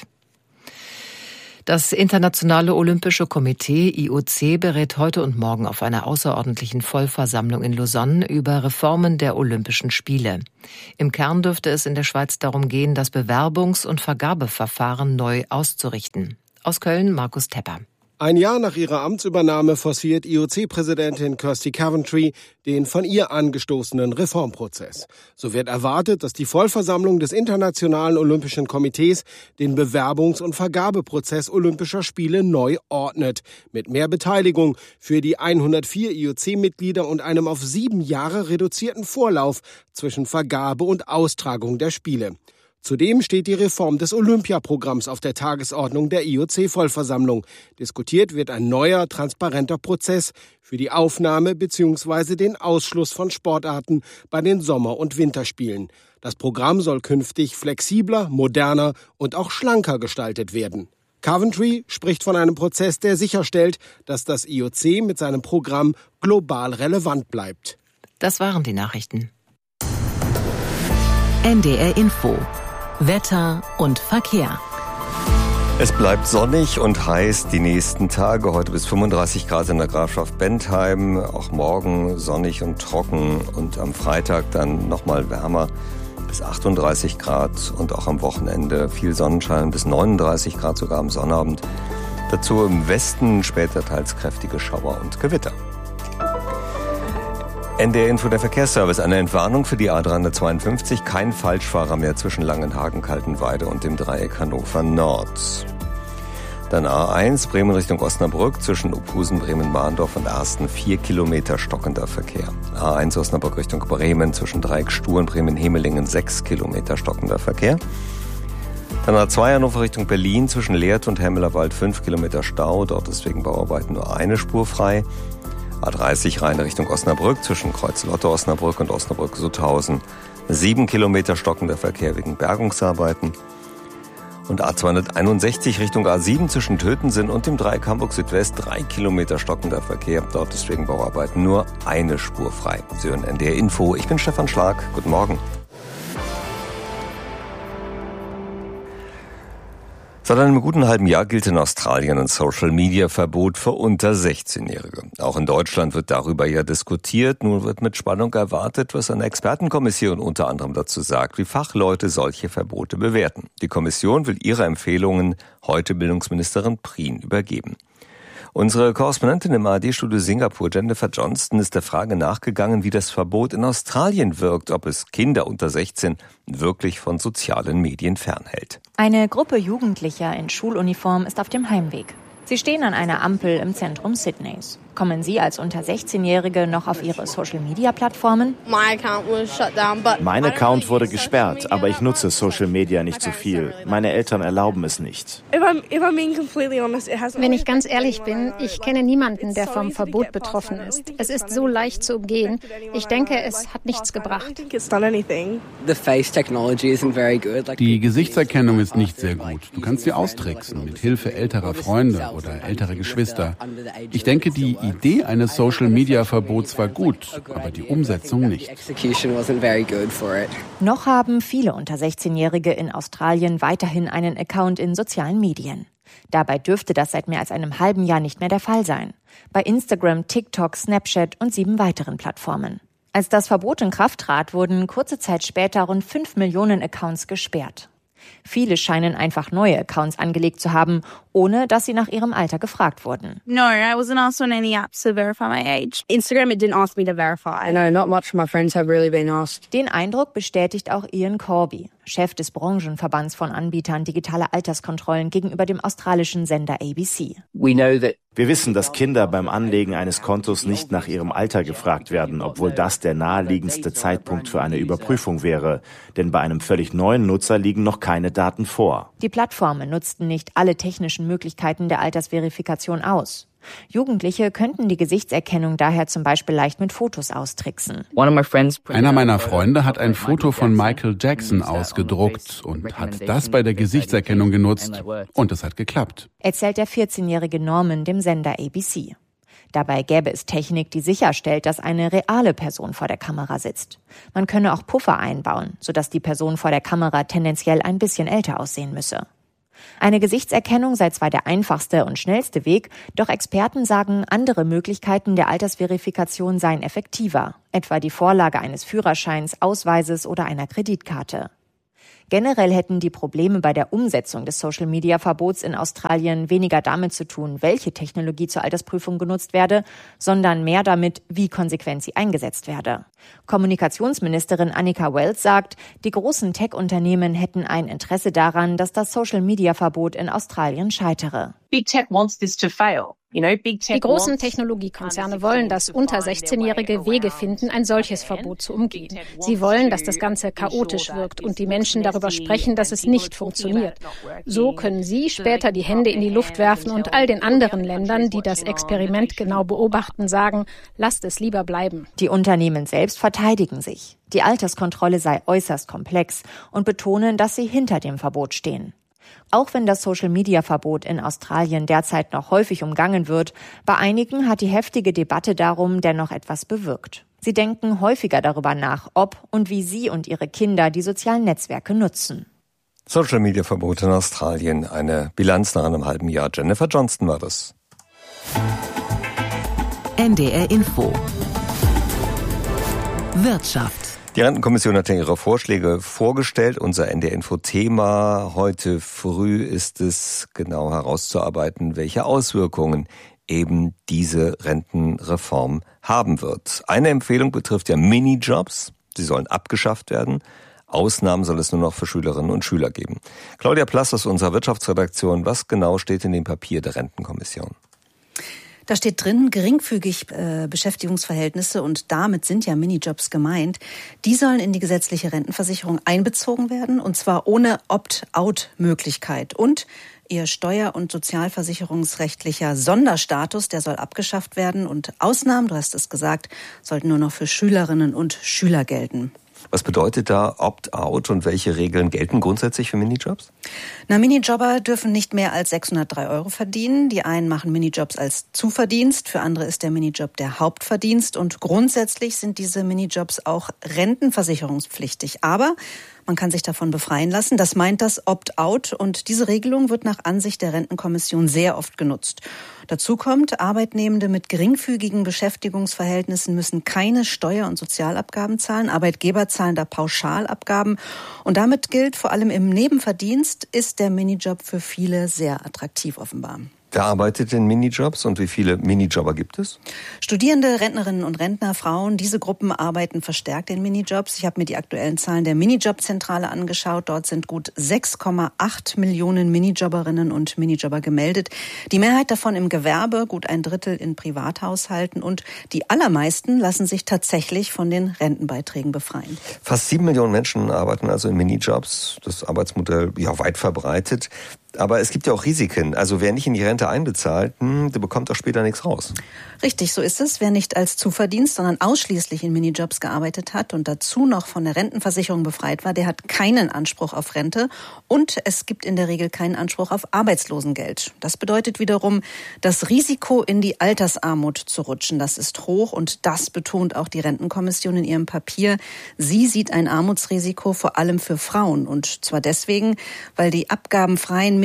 Das Internationale Olympische Komitee I O C berät heute und morgen auf einer außerordentlichen Vollversammlung in Lausanne über Reformen der Olympischen Spiele. Im Kern dürfte es in der Schweiz darum gehen, das Bewerbungs- und Vergabeverfahren neu auszurichten. Aus Köln Markus Tepper. Ein Jahr nach ihrer Amtsübernahme forciert I O C-Präsidentin Kirsty Coventry den von ihr angestoßenen Reformprozess. So wird erwartet, dass die Vollversammlung des Internationalen Olympischen Komitees den Bewerbungs- und Vergabeprozess Olympischer Spiele neu ordnet. Mit mehr Beteiligung für die hundertvier I O C-Mitglieder und einem auf sieben Jahre reduzierten Vorlauf zwischen Vergabe und Austragung der Spiele. Zudem steht die Reform des Olympiaprogramms auf der Tagesordnung der I O C-Vollversammlung. Diskutiert wird ein neuer, transparenter Prozess für die Aufnahme bzw. den Ausschluss von Sportarten bei den Sommer- und Winterspielen. Das Programm soll künftig flexibler, moderner und auch schlanker gestaltet werden. Coventry spricht von einem Prozess, der sicherstellt, dass das I O C mit seinem Programm global relevant bleibt. Das waren die Nachrichten. N D R Info. Wetter und Verkehr. Es bleibt sonnig und heiß die nächsten Tage. Heute bis fünfunddreißig Grad in der Grafschaft Bentheim. Auch morgen sonnig und trocken. Und am Freitag dann nochmal wärmer bis achtunddreißig Grad. Und auch am Wochenende viel Sonnenschein bis neununddreißig Grad, sogar am Sonnabend. Dazu im Westen später teils kräftige Schauer und Gewitter. N D R Info, der Verkehrsservice. Eine Entwarnung für die A dreihundertzweiundfünfzig. Kein Falschfahrer mehr zwischen Langenhagen, Kaltenweide und dem Dreieck Hannover Nord. Dann A eins, Bremen Richtung Osnabrück, zwischen Uphusen, Bremen-Bahndorf und Ersten vier Kilometer stockender Verkehr. A eins Osnabrück Richtung Bremen, zwischen Dreieck Stuhr und Bremen-Hemelingen sechs Kilometer stockender Verkehr. Dann A zwei Hannover Richtung Berlin, zwischen Lehrte und Hemmelerwald fünf Kilometer Stau, dort ist wegen Bauarbeiten nur eine Spur frei. A dreißig Rhein Richtung Osnabrück, zwischen Kreuz-Lotte Osnabrück und Osnabrück-Sutthausen sieben Kilometer stockender Verkehr wegen Bergungsarbeiten. Und A zweihunderteinundsechzig Richtung A sieben zwischen Tötensen und dem Dreieck Hamburg Südwest drei Kilometer stockender Verkehr. Dort ist wegen Bauarbeiten nur eine Spur frei. Sie hören N D R Info. Ich bin Stefan Schlag. Guten Morgen. Seit einem guten halben Jahr gilt in Australien ein Social-Media-Verbot für unter sechzehnjährige. Auch in Deutschland wird darüber ja diskutiert. Nun wird mit Spannung erwartet, was eine Expertenkommission unter anderem dazu sagt, wie Fachleute solche Verbote bewerten. Die Kommission will ihre Empfehlungen heute Bildungsministerin Prien übergeben. Unsere Korrespondentin im A R D-Studio Singapur, Jennifer Johnston, ist der Frage nachgegangen, wie das Verbot in Australien wirkt, ob es Kinder unter sechzehn wirklich von sozialen Medien fernhält. Eine Gruppe Jugendlicher in Schuluniform ist auf dem Heimweg. Sie stehen an einer Ampel im Zentrum Sydneys. Kommen Sie als unter sechzehnjährige noch auf Ihre Social-Media-Plattformen? Mein Account wurde gesperrt, aber ich nutze Social Media nicht so viel. Meine Eltern erlauben es nicht. Wenn ich ganz ehrlich bin, ich kenne niemanden, der vom Verbot betroffen ist. Es ist so leicht zu umgehen. Ich denke, es hat nichts gebracht. Die Gesichtserkennung ist nicht sehr gut. Du kannst sie austricksen mit Hilfe älterer Freunde oder älterer Geschwister. Ich denke, die Idee eines Social-Media-Verbots war gut, aber die Umsetzung nicht. Noch haben viele unter sechzehnjährige in Australien weiterhin einen Account in sozialen Medien. Dabei dürfte das seit mehr als einem halben Jahr nicht mehr der Fall sein. Bei Instagram, TikTok, Snapchat und sieben weiteren Plattformen. Als das Verbot in Kraft trat, wurden kurze Zeit später rund fünf Millionen Accounts gesperrt. Viele scheinen einfach neue Accounts angelegt zu haben, ohne dass sie nach ihrem Alter gefragt wurden. No, I wasn't asked on any apps to verify my age. Instagram, it didn't ask me to verify. No, not much of my friends have really been asked. Den Eindruck bestätigt auch Ian Corby, Chef des Branchenverbands von Anbietern digitaler Alterskontrollen gegenüber dem australischen Sender A B C. Wir wissen, dass Kinder beim Anlegen eines Kontos nicht nach ihrem Alter gefragt werden, obwohl das der naheliegendste Zeitpunkt für eine Überprüfung wäre. Denn bei einem völlig neuen Nutzer liegen noch keine Daten vor. Die Plattformen nutzten nicht alle technischen Möglichkeiten der Altersverifikation aus. Jugendliche könnten die Gesichtserkennung daher zum Beispiel leicht mit Fotos austricksen. Einer meiner Freunde hat ein Foto von Michael Jackson ausgedruckt und hat das bei der Gesichtserkennung genutzt und es hat geklappt. Erzählt der vierzehnjährige Norman dem Sender A B C. Dabei gäbe es Technik, die sicherstellt, dass eine reale Person vor der Kamera sitzt. Man könne auch Puffer einbauen, sodass die Person vor der Kamera tendenziell ein bisschen älter aussehen müsse. Eine Gesichtserkennung sei zwar der einfachste und schnellste Weg, doch Experten sagen, andere Möglichkeiten der Altersverifikation seien effektiver, etwa die Vorlage eines Führerscheins, Ausweises oder einer Kreditkarte. Generell hätten die Probleme bei der Umsetzung des Social-Media-Verbots in Australien weniger damit zu tun, welche Technologie zur Altersprüfung genutzt werde, sondern mehr damit, wie konsequent sie eingesetzt werde. Kommunikationsministerin Annika Wells sagt, die großen Tech-Unternehmen hätten ein Interesse daran, dass das Social-Media-Verbot in Australien scheitere. Big Tech wants this to fail. Die großen Technologiekonzerne wollen, dass unter sechzehnjährige Wege finden, ein solches Verbot zu umgehen. Sie wollen, dass das Ganze chaotisch wirkt und die Menschen darüber sprechen, dass es nicht funktioniert. So können sie später die Hände in die Luft werfen und all den anderen Ländern, die das Experiment genau beobachten, sagen, lasst es lieber bleiben. Die Unternehmen selbst verteidigen sich. Die Alterskontrolle sei äußerst komplex und betonen, dass sie hinter dem Verbot stehen. Auch wenn das Social-Media-Verbot in Australien derzeit noch häufig umgangen wird, bei einigen hat die heftige Debatte darum dennoch etwas bewirkt. Sie denken häufiger darüber nach, ob und wie sie und ihre Kinder die sozialen Netzwerke nutzen. Social-Media-Verbot in Australien, eine Bilanz nach einem halben Jahr. Jennifer Johnston war das. N D R Info. Wirtschaft. Die Rentenkommission hat ja ihre Vorschläge vorgestellt. Unser N D R-Info-Thema heute früh ist es, genau herauszuarbeiten, welche Auswirkungen eben diese Rentenreform haben wird. Eine Empfehlung betrifft ja Minijobs. Sie sollen abgeschafft werden. Ausnahmen soll es nur noch für Schülerinnen und Schüler geben. Claudia Plass aus unserer Wirtschaftsredaktion. Was genau steht in dem Papier der Rentenkommission? Da steht drin, geringfügig äh, Beschäftigungsverhältnisse und damit sind ja Minijobs gemeint. Die sollen in die gesetzliche Rentenversicherung einbezogen werden und zwar ohne Opt-out-Möglichkeit. Und ihr steuer- und sozialversicherungsrechtlicher Sonderstatus, der soll abgeschafft werden und Ausnahmen, du hast es gesagt, sollten nur noch für Schülerinnen und Schüler gelten. Was bedeutet da Opt-out und welche Regeln gelten grundsätzlich für Minijobs? Na, Minijobber dürfen nicht mehr als sechshundertdrei Euro verdienen. Die einen machen Minijobs als Zuverdienst, für andere ist der Minijob der Hauptverdienst und grundsätzlich sind diese Minijobs auch rentenversicherungspflichtig. Aber man kann sich davon befreien lassen. Das meint das Opt-out und diese Regelung wird nach Ansicht der Rentenkommission sehr oft genutzt. Dazu kommt, Arbeitnehmende mit geringfügigen Beschäftigungsverhältnissen müssen keine Steuer- und Sozialabgaben zahlen. Arbeitgeber zahlen da Pauschalabgaben. Und damit gilt, vor allem im Nebenverdienst ist der Minijob für viele sehr attraktiv offenbar. Wer arbeitet in Minijobs und wie viele Minijobber gibt es? Studierende, Rentnerinnen und Rentner, Frauen, diese Gruppen arbeiten verstärkt in Minijobs. Ich habe mir die aktuellen Zahlen der Minijobzentrale angeschaut. Dort sind gut sechs Komma acht Millionen Minijobberinnen und Minijobber gemeldet. Die Mehrheit davon im Gewerbe, gut ein Drittel in Privathaushalten und die allermeisten lassen sich tatsächlich von den Rentenbeiträgen befreien. Fast sieben Millionen Menschen arbeiten also in Minijobs. Das Arbeitsmodell ja weit verbreitet. Aber es gibt ja auch Risiken. Also wer nicht in die Rente einbezahlt, der bekommt auch später nichts raus. Richtig, so ist es. Wer nicht als Zuverdienst, sondern ausschließlich in Minijobs gearbeitet hat und dazu noch von der Rentenversicherung befreit war, der hat keinen Anspruch auf Rente und es gibt in der Regel keinen Anspruch auf Arbeitslosengeld. Das bedeutet wiederum, das Risiko in die Altersarmut zu rutschen, das ist hoch und das betont auch die Rentenkommission in ihrem Papier. Sie sieht ein Armutsrisiko vor allem für Frauen und zwar deswegen, weil die abgabenfreien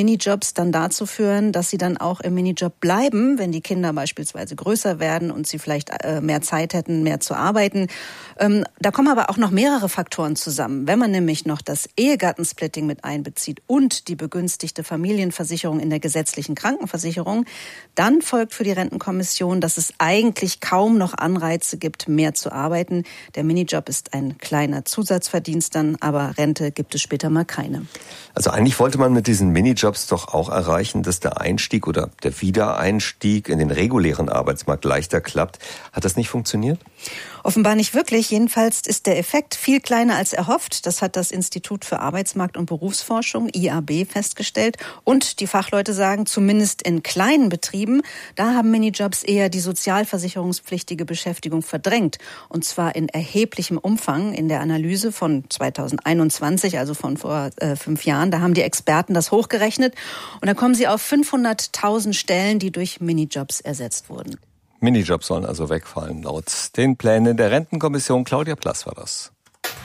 Minijobs dann dazu führen, dass sie dann auch im Minijob bleiben, wenn die Kinder beispielsweise größer werden und sie vielleicht mehr Zeit hätten, mehr zu arbeiten. Da kommen aber auch noch mehrere Faktoren zusammen. Wenn man nämlich noch das Ehegattensplitting mit einbezieht und die begünstigte Familienversicherung in der gesetzlichen Krankenversicherung, dann folgt für die Rentenkommission, dass es eigentlich kaum noch Anreize gibt, mehr zu arbeiten. Der Minijob ist ein kleiner Zusatzverdienst dann, aber Rente gibt es später mal keine. Also eigentlich wollte man mit diesen Minijobs doch auch erreichen, dass der Einstieg oder der Wiedereinstieg in den regulären Arbeitsmarkt leichter klappt. Hat das nicht funktioniert? Offenbar nicht wirklich. Jedenfalls ist der Effekt viel kleiner als erhofft. Das hat das Institut für Arbeitsmarkt- und Berufsforschung, I A B, festgestellt. Und die Fachleute sagen, zumindest in kleinen Betrieben, da haben Minijobs eher die sozialversicherungspflichtige Beschäftigung verdrängt. Und zwar in erheblichem Umfang. In der Analyse von zweitausendeinundzwanzig, also von vor äh, fünf Jahren, da haben die Experten das hochgerechnet. Und da kommen sie auf fünfhunderttausend Stellen, die durch Minijobs ersetzt wurden. Minijobs sollen also wegfallen, laut den Plänen der Rentenkommission. Claudia Plass war das.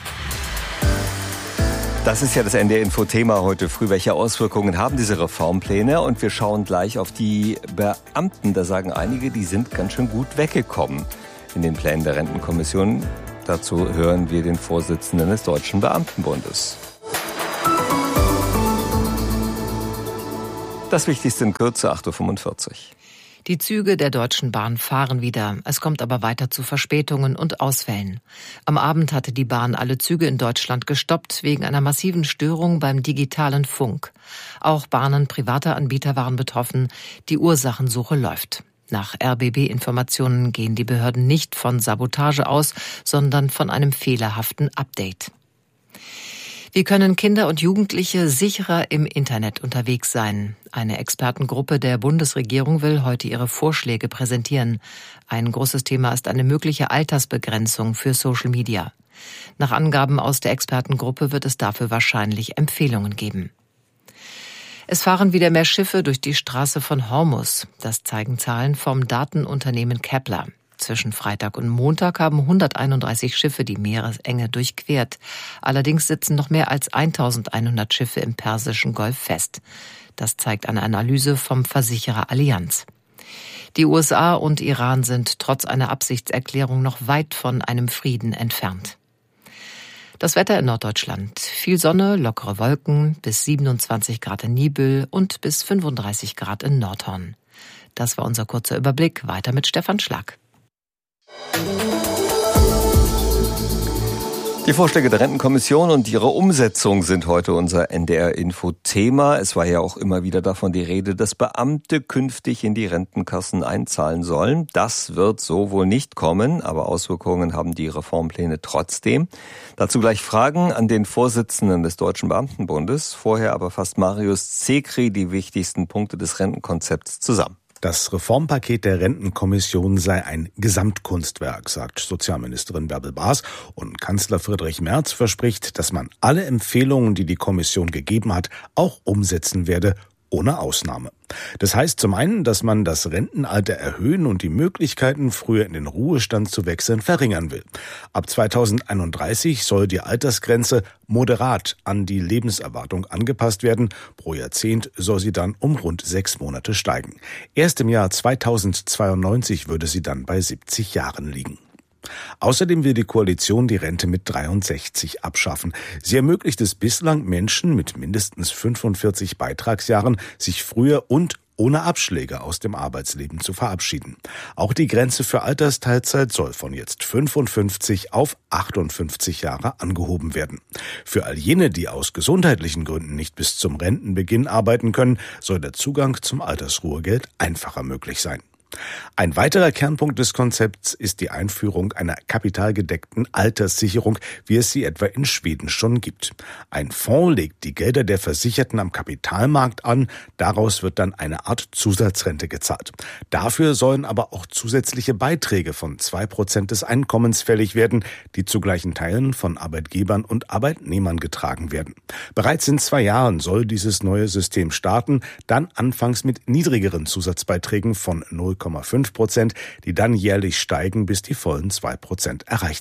Das ist ja das N D R-Info-Thema heute früh. Welche Auswirkungen haben diese Reformpläne? Und wir schauen gleich auf die Beamten. Da sagen einige, die sind ganz schön gut weggekommen in den Plänen der Rentenkommission. Dazu hören wir den Vorsitzenden des Deutschen Beamtenbundes. Das Wichtigste in Kürze, acht Uhr fünfundvierzig. Die Züge der Deutschen Bahn fahren wieder. Es kommt aber weiter zu Verspätungen und Ausfällen. Am Abend hatte die Bahn alle Züge in Deutschland gestoppt wegen einer massiven Störung beim digitalen Funk. Auch Bahnen privater Anbieter waren betroffen. Die Ursachensuche läuft. Nach R B B-Informationen gehen die Behörden nicht von Sabotage aus, sondern von einem fehlerhaften Update. Wie können Kinder und Jugendliche sicherer im Internet unterwegs sein? Eine Expertengruppe der Bundesregierung will heute ihre Vorschläge präsentieren. Ein großes Thema ist eine mögliche Altersbegrenzung für Social Media. Nach Angaben aus der Expertengruppe wird es dafür wahrscheinlich Empfehlungen geben. Es fahren wieder mehr Schiffe durch die Straße von Hormuz. Das zeigen Zahlen vom Datenunternehmen Kepler. Zwischen Freitag und Montag haben hunderteinunddreißig Schiffe die Meeresenge durchquert. Allerdings sitzen noch mehr als eintausendeinhundert Schiffe im Persischen Golf fest. Das zeigt eine Analyse vom Versicherer Allianz. Die U S A und Iran sind trotz einer Absichtserklärung noch weit von einem Frieden entfernt. Das Wetter in Norddeutschland. Viel Sonne, lockere Wolken, bis siebenundzwanzig Grad in Niebüll und bis fünfunddreißig Grad in Nordhorn. Das war unser kurzer Überblick. Weiter mit Stefan Schlag. Die Vorschläge der Rentenkommission und ihre Umsetzung sind heute unser N D R-Info-Thema. Es war ja auch immer wieder davon die Rede, dass Beamte künftig in die Rentenkassen einzahlen sollen. Das wird so wohl nicht kommen, aber Auswirkungen haben die Reformpläne trotzdem. Dazu gleich Fragen an den Vorsitzenden des Deutschen Beamtenbundes. Vorher aber fasst Marius Zekri die wichtigsten Punkte des Rentenkonzepts zusammen. Das Reformpaket der Rentenkommission sei ein Gesamtkunstwerk, sagt Sozialministerin Bärbel Baas. Und Kanzler Friedrich Merz verspricht, dass man alle Empfehlungen, die die Kommission gegeben hat, auch umsetzen werde, ohne Ausnahme. Das heißt zum einen, dass man das Rentenalter erhöhen und die Möglichkeiten, früher in den Ruhestand zu wechseln, verringern will. Ab zweitausendeinunddreißig soll die Altersgrenze moderat an die Lebenserwartung angepasst werden. Pro Jahrzehnt soll sie dann um rund sechs Monate steigen. Erst im Jahr zweitausendzweiundneunzig würde sie dann bei siebzig Jahren liegen. Außerdem will die Koalition die Rente mit dreiundsechzig abschaffen. Sie ermöglicht es bislang Menschen mit mindestens fünfundvierzig Beitragsjahren, sich früher und ohne Abschläge aus dem Arbeitsleben zu verabschieden. Auch die Grenze für Altersteilzeit soll von jetzt fünfundfünfzig auf achtundfünfzig Jahre angehoben werden. Für all jene, die aus gesundheitlichen Gründen nicht bis zum Rentenbeginn arbeiten können, soll der Zugang zum Altersruhegeld einfacher möglich sein. Ein weiterer Kernpunkt des Konzepts ist die Einführung einer kapitalgedeckten Alterssicherung, wie es sie etwa in Schweden schon gibt. Ein Fonds legt die Gelder der Versicherten am Kapitalmarkt an, daraus wird dann eine Art Zusatzrente gezahlt. Dafür sollen aber auch zusätzliche Beiträge von zwei Prozent des Einkommens fällig werden, die zu gleichen Teilen von Arbeitgebern und Arbeitnehmern getragen werden. Bereits in zwei Jahren soll dieses neue System starten, dann anfangs mit niedrigeren Zusatzbeiträgen von null Komma fünf Prozent, die dann jährlich steigen, bis die vollen zwei Prozent erreicht sind.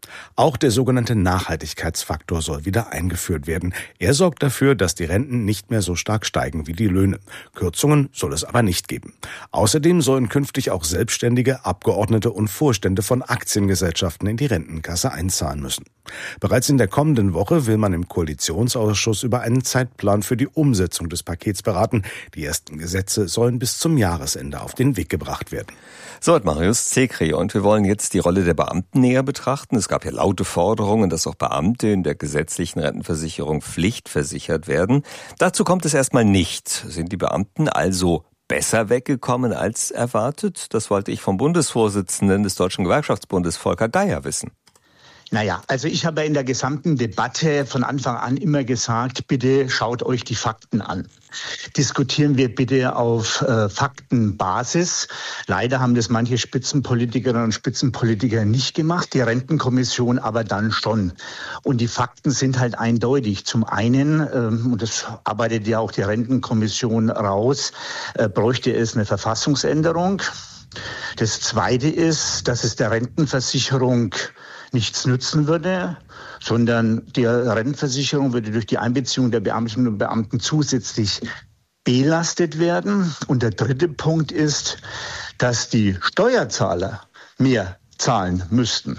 Auch der sogenannte Nachhaltigkeitsfaktor soll wieder eingeführt werden. Er sorgt dafür, dass die Renten nicht mehr so stark steigen wie die Löhne. Kürzungen soll es aber nicht geben. Außerdem sollen künftig auch Selbstständige, Abgeordnete und Vorstände von Aktiengesellschaften in die Rentenkasse einzahlen müssen. Bereits in der kommenden Woche will man im Koalitionsausschuss über einen Zeitplan für die Umsetzung des Pakets beraten. Die ersten Gesetze sollen bis zum Jahresende auf den Weg gebracht werden. So hat Marius Zekri und wir wollen jetzt die Rolle der Beamten näher betrachten. Es gab ja laute Forderungen, dass auch Beamte in der gesetzlichen Rentenversicherung pflichtversichert werden. Dazu kommt es erstmal nicht. Sind die Beamten also besser weggekommen als erwartet? Das wollte ich vom Bundesvorsitzenden des Deutschen Gewerkschaftsbundes, Volker Geier, wissen. Naja, also ich habe in der gesamten Debatte von Anfang an immer gesagt, bitte schaut euch die Fakten an. Diskutieren wir bitte auf äh, Faktenbasis. Leider haben das manche Spitzenpolitikerinnen und Spitzenpolitiker nicht gemacht, die Rentenkommission aber dann schon. Und die Fakten sind halt eindeutig. Zum einen, ähm, und das arbeitet ja auch die Rentenkommission raus, äh, bräuchte es eine Verfassungsänderung. Das Zweite ist, dass es der Rentenversicherung nichts nützen würde, sondern die Rentenversicherung würde durch die Einbeziehung der Beamtinnen und Beamten zusätzlich belastet werden. Und der dritte Punkt ist, dass die Steuerzahler mehr zahlen müssten.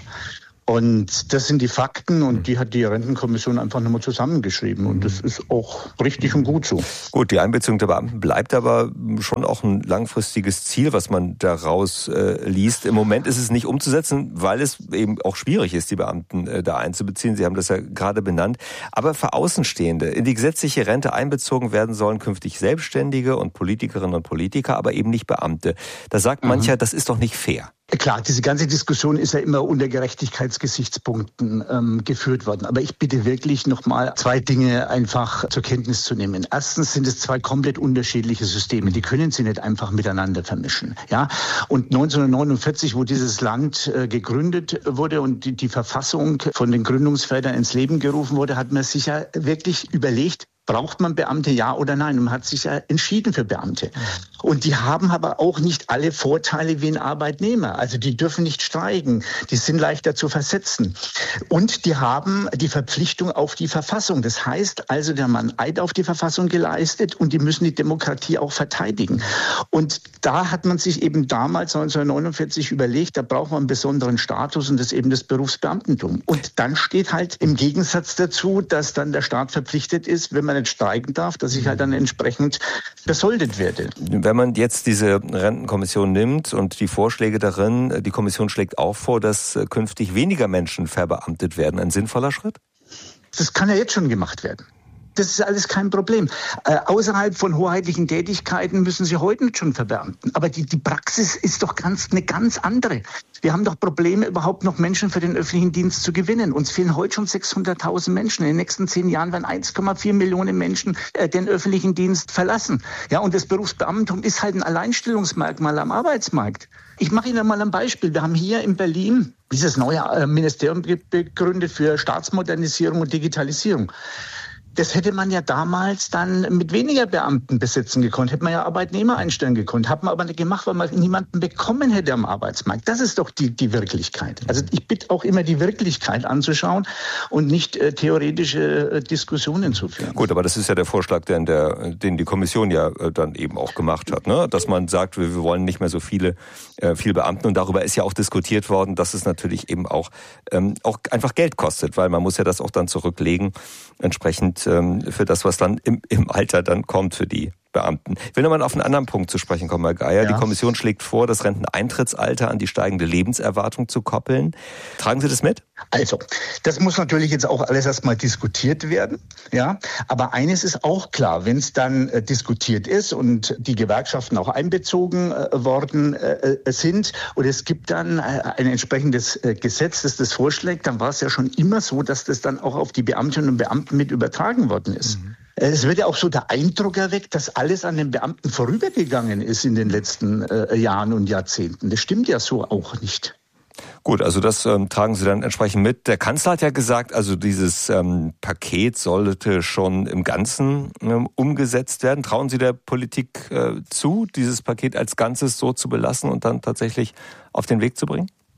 Und das sind die Fakten und die hat die Rentenkommission einfach nochmal zusammengeschrieben und das ist auch richtig und gut so. Gut, die Einbeziehung der Beamten bleibt aber schon auch ein langfristiges Ziel, was man daraus äh, liest. Im Moment ist es nicht umzusetzen, weil es eben auch schwierig ist, die Beamten äh, da einzubeziehen. Sie haben das ja gerade benannt. Aber für Außenstehende in die gesetzliche Rente einbezogen werden sollen künftig Selbstständige und Politikerinnen und Politiker, aber eben nicht Beamte. Da sagt mhm. mancher, das ist doch nicht fair. Klar, diese ganze Diskussion ist ja immer unter Gerechtigkeitsgesichtspunkten ähm, geführt worden. Aber ich bitte wirklich nochmal zwei Dinge einfach zur Kenntnis zu nehmen. Erstens sind es zwei komplett unterschiedliche Systeme. Die können sie nicht einfach miteinander vermischen. Ja? Und neunzehnhundertneunundvierzig, wo dieses Land äh, gegründet wurde und die, die Verfassung von den Gründungsvätern ins Leben gerufen wurde, hat man sich ja wirklich überlegt, braucht man Beamte, ja oder nein? Und man hat sich ja entschieden für Beamte. Und die haben aber auch nicht alle Vorteile wie ein Arbeitnehmer. Also die dürfen nicht streiken, die sind leichter zu versetzen. Und die haben die Verpflichtung auf die Verfassung. Das heißt also, der Mann Eid auf die Verfassung geleistet und die müssen die Demokratie auch verteidigen. Und da hat man sich eben damals neunzehnhundertneunundvierzig überlegt, da braucht man einen besonderen Status und das ist eben das Berufsbeamtentum. Und dann steht halt im Gegensatz dazu, dass dann der Staat verpflichtet ist, wenn man nicht streiken darf, dass ich halt dann entsprechend besoldet werde. Wenn man jetzt diese Rentenkommission nimmt und die Vorschläge darin, die Kommission schlägt auch vor, dass künftig weniger Menschen verbeamtet werden. Ein sinnvoller Schritt? Das kann ja jetzt schon gemacht werden. Das ist alles kein Problem. Äh, außerhalb von hoheitlichen Tätigkeiten müssen sie heute schon verbeamten. Aber die, die Praxis ist doch ganz, eine ganz andere. Wir haben doch Probleme, überhaupt noch Menschen für den öffentlichen Dienst zu gewinnen. Uns fehlen heute schon sechshunderttausend Menschen. In den nächsten zehn Jahren werden eins Komma vier Millionen Menschen äh, den öffentlichen Dienst verlassen. Ja, und das Berufsbeamtentum ist halt ein Alleinstellungsmerkmal am Arbeitsmarkt. Ich mache Ihnen mal ein Beispiel. Wir haben hier in Berlin dieses neue Ministerium gegründet für Staatsmodernisierung und Digitalisierung. Das hätte man ja damals dann mit weniger Beamten besetzen gekonnt, hätte man ja Arbeitnehmer einstellen gekonnt, hat man aber nicht gemacht, weil man niemanden bekommen hätte am Arbeitsmarkt. Das ist doch die, die Wirklichkeit. Also ich bitte auch immer die Wirklichkeit anzuschauen und nicht äh, theoretische äh, Diskussionen zu führen. Gut, aber das ist ja der Vorschlag, den, der, den die Kommission ja äh, dann eben auch gemacht hat, ne? Dass man sagt, wir, wir wollen nicht mehr so viele, äh, viele Beamten und darüber ist ja auch diskutiert worden, dass es natürlich eben auch, ähm, auch einfach Geld kostet, weil man muss ja das auch dann zurücklegen, entsprechend für das, was dann im, im Alter dann kommt für die Beamten. Ich will nochmal auf einen anderen Punkt zu sprechen kommen, Herr Geier. Ja. Die Kommission schlägt vor, das Renteneintrittsalter an die steigende Lebenserwartung zu koppeln. Tragen Sie das mit? Also, das muss natürlich jetzt auch alles erstmal diskutiert werden. Ja, aber eines ist auch klar, wenn es dann äh, diskutiert ist und die Gewerkschaften auch einbezogen äh, worden äh, sind und es gibt dann äh, ein entsprechendes äh, Gesetz, das das vorschlägt, dann war es ja schon immer so, dass das dann auch auf die Beamtinnen und Beamten mit übertragen worden ist. Mhm. Es wird ja auch so der Eindruck erweckt, dass alles an den Beamten vorübergegangen ist in den letzten äh, Jahren und Jahrzehnten. Das stimmt ja so auch nicht. Gut, also das ähm, tragen Sie dann entsprechend mit. Der Kanzler hat ja gesagt, also dieses ähm, Paket sollte schon im Ganzen ähm, umgesetzt werden. Trauen Sie der Politik äh, zu, dieses Paket als Ganzes so zu belassen und dann tatsächlich auf den Weg zu bringen?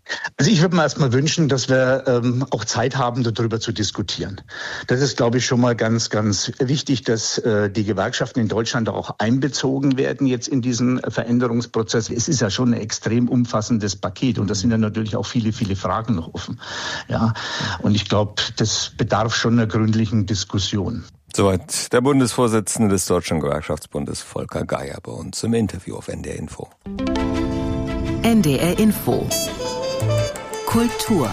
Also ich würde mir erstmal wünschen, dass wir ähm, auch Zeit haben, darüber zu diskutieren. Das ist, glaube ich, schon mal ganz, ganz wichtig, dass äh, die Gewerkschaften in Deutschland auch einbezogen werden jetzt in diesen Veränderungsprozess. Es ist ja schon ein extrem umfassendes Paket und da sind ja natürlich auch viele, viele Fragen noch offen. Ja, und ich glaube, das bedarf schon einer gründlichen Diskussion. Soweit der Bundesvorsitzende des Deutschen Gewerkschaftsbundes Volker Geier bei uns im Interview auf N D R Info. N D R Info Kultur.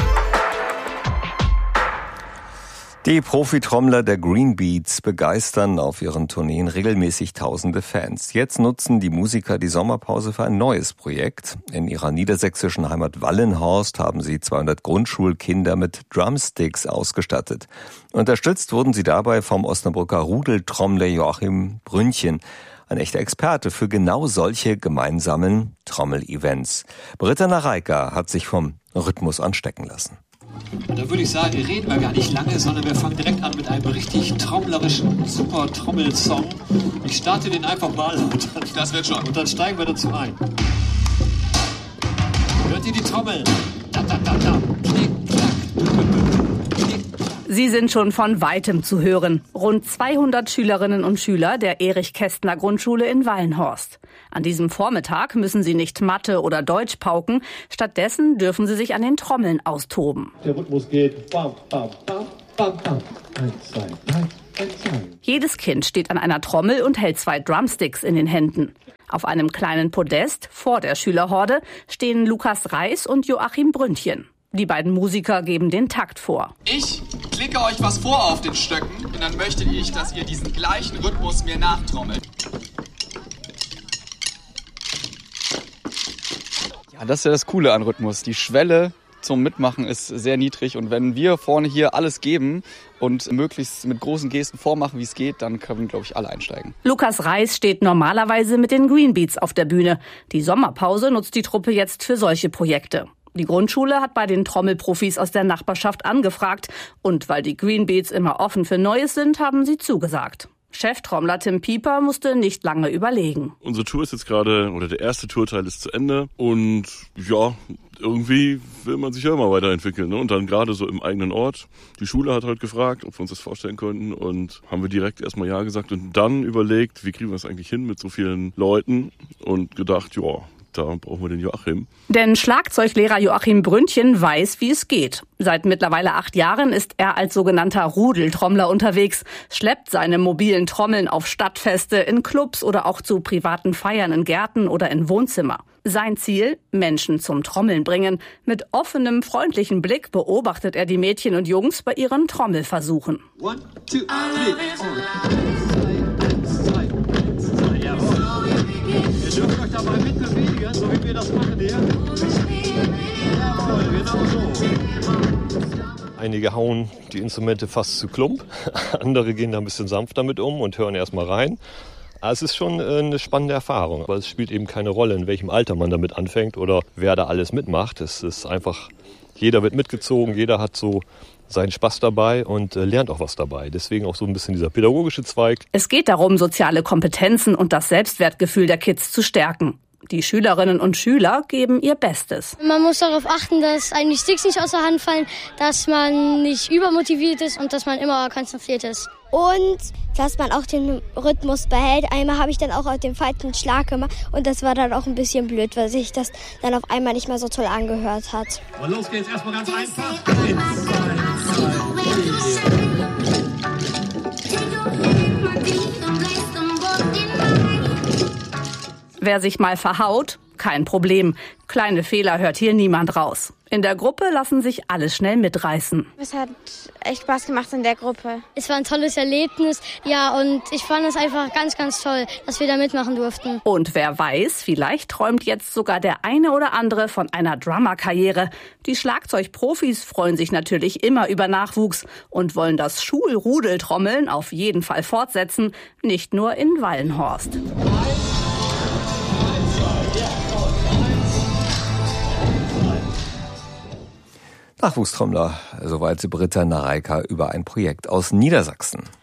Die Profi-Trommler der Green Beats begeistern auf ihren Tourneen regelmäßig tausende Fans. Jetzt nutzen die Musiker die Sommerpause für ein neues Projekt. In ihrer niedersächsischen Heimat Wallenhorst haben sie zweihundert Grundschulkinder mit Drumsticks ausgestattet. Unterstützt wurden sie dabei vom Osnabrücker Rudeltrommler Joachim Brünnchen. Ein echter Experte für genau solche gemeinsamen Trommel-Events. Britta Nareika hat sich vom Rhythmus anstecken lassen. Da würde ich sagen, reden wir gar nicht lange, sondern wir fangen direkt an mit einem richtig trommlerischen, super Trommelsong. Ich starte den einfach mal und dann, das wird schon. Und dann steigen wir dazu ein. Hört ihr die Trommel? Da, da, da, da. Knick, klack. Sie sind schon von Weitem zu hören. Rund zweihundert Schülerinnen und Schüler der Erich-Kästner-Grundschule in Wallenhorst. An diesem Vormittag müssen sie nicht Mathe oder Deutsch pauken. Stattdessen dürfen sie sich an den Trommeln austoben. Der Rhythmus geht. Bam, bam, bam, bam, bam. Eins, zwei, drei, eins, zwei. Jedes Kind steht an einer Trommel und hält zwei Drumsticks in den Händen. Auf einem kleinen Podest vor der Schülerhorde stehen Lukas Reis und Joachim Brünnchen. Die beiden Musiker geben den Takt vor. Ich klicke euch was vor auf den Stöcken und dann möchte ich, dass ihr diesen gleichen Rhythmus mir nachtrommelt. Ja, das ist ja das Coole an Rhythmus. Die Schwelle zum Mitmachen ist sehr niedrig und wenn wir vorne hier alles geben und möglichst mit großen Gesten vormachen, wie es geht, dann können, glaube ich, alle einsteigen. Lukas Reis steht normalerweise mit den Green Beats auf der Bühne. Die Sommerpause nutzt die Truppe jetzt für solche Projekte. Die Grundschule hat bei den Trommelprofis aus der Nachbarschaft angefragt. Und weil die Green Beats immer offen für Neues sind, haben sie zugesagt. Cheftrommler Tim Pieper musste nicht lange überlegen. Unsere Tour ist jetzt gerade, oder der erste Tourteil ist zu Ende. Und ja, irgendwie will man sich ja immer weiterentwickeln. Ne? Und dann gerade so im eigenen Ort. Die Schule hat heute gefragt, ob wir uns das vorstellen könnten. Und haben wir direkt erstmal ja gesagt. Und dann überlegt, wie kriegen wir das eigentlich hin mit so vielen Leuten. Und gedacht, ja, da brauchen wir den Joachim. Denn Schlagzeuglehrer Joachim Brünnchen weiß, wie es geht. Seit mittlerweile acht Jahren ist er als sogenannter Rudeltrommler unterwegs, schleppt seine mobilen Trommeln auf Stadtfeste, in Clubs oder auch zu privaten Feiern in Gärten oder in Wohnzimmer. Sein Ziel? Menschen zum Trommeln bringen. Mit offenem, freundlichen Blick beobachtet er die Mädchen und Jungs bei ihren Trommelversuchen. One, two, three, four. Ihr dürft euch dabei mitbewegen, so wie wir das machen hier. Jawohl, genau so. Einige hauen die Instrumente fast zu klump, andere gehen da ein bisschen sanft damit um und hören erstmal rein. Aber es ist schon eine spannende Erfahrung, weil es spielt eben keine Rolle, in welchem Alter man damit anfängt oder wer da alles mitmacht. Es ist einfach, jeder wird mitgezogen, jeder hat so seinen Spaß dabei und äh, lernt auch was dabei. Deswegen auch so ein bisschen dieser pädagogische Zweig. Es geht darum, soziale Kompetenzen und das Selbstwertgefühl der Kids zu stärken. Die Schülerinnen und Schüler geben ihr Bestes. Man muss darauf achten, dass einem die Sticks nicht aus der Hand fallen, dass man nicht übermotiviert ist und dass man immer konzentriert ist. Und dass man auch den Rhythmus behält. Einmal habe ich dann auch auf den falschen Schlag gemacht und das war dann auch ein bisschen blöd, weil sich das dann auf einmal nicht mehr so toll angehört hat. Und los geht's erstmal ganz einfach. Eins, zwei, zwei, Wer sich mal verhaut, kein Problem. Kleine Fehler hört hier niemand raus. In der Gruppe lassen sich alle schnell mitreißen. Es hat echt Spaß gemacht in der Gruppe. Es war ein tolles Erlebnis, ja, und ich fand es einfach ganz, ganz toll, dass wir da mitmachen durften. Und wer weiß, vielleicht träumt jetzt sogar der eine oder andere von einer Drummer-Karriere. Die Schlagzeugprofis freuen sich natürlich immer über Nachwuchs und wollen das Schulrudeltrommeln auf jeden Fall fortsetzen, nicht nur in Wallenhorst. Nachwuchstrommler, soweit Britta Nareika über ein Projekt aus Niedersachsen.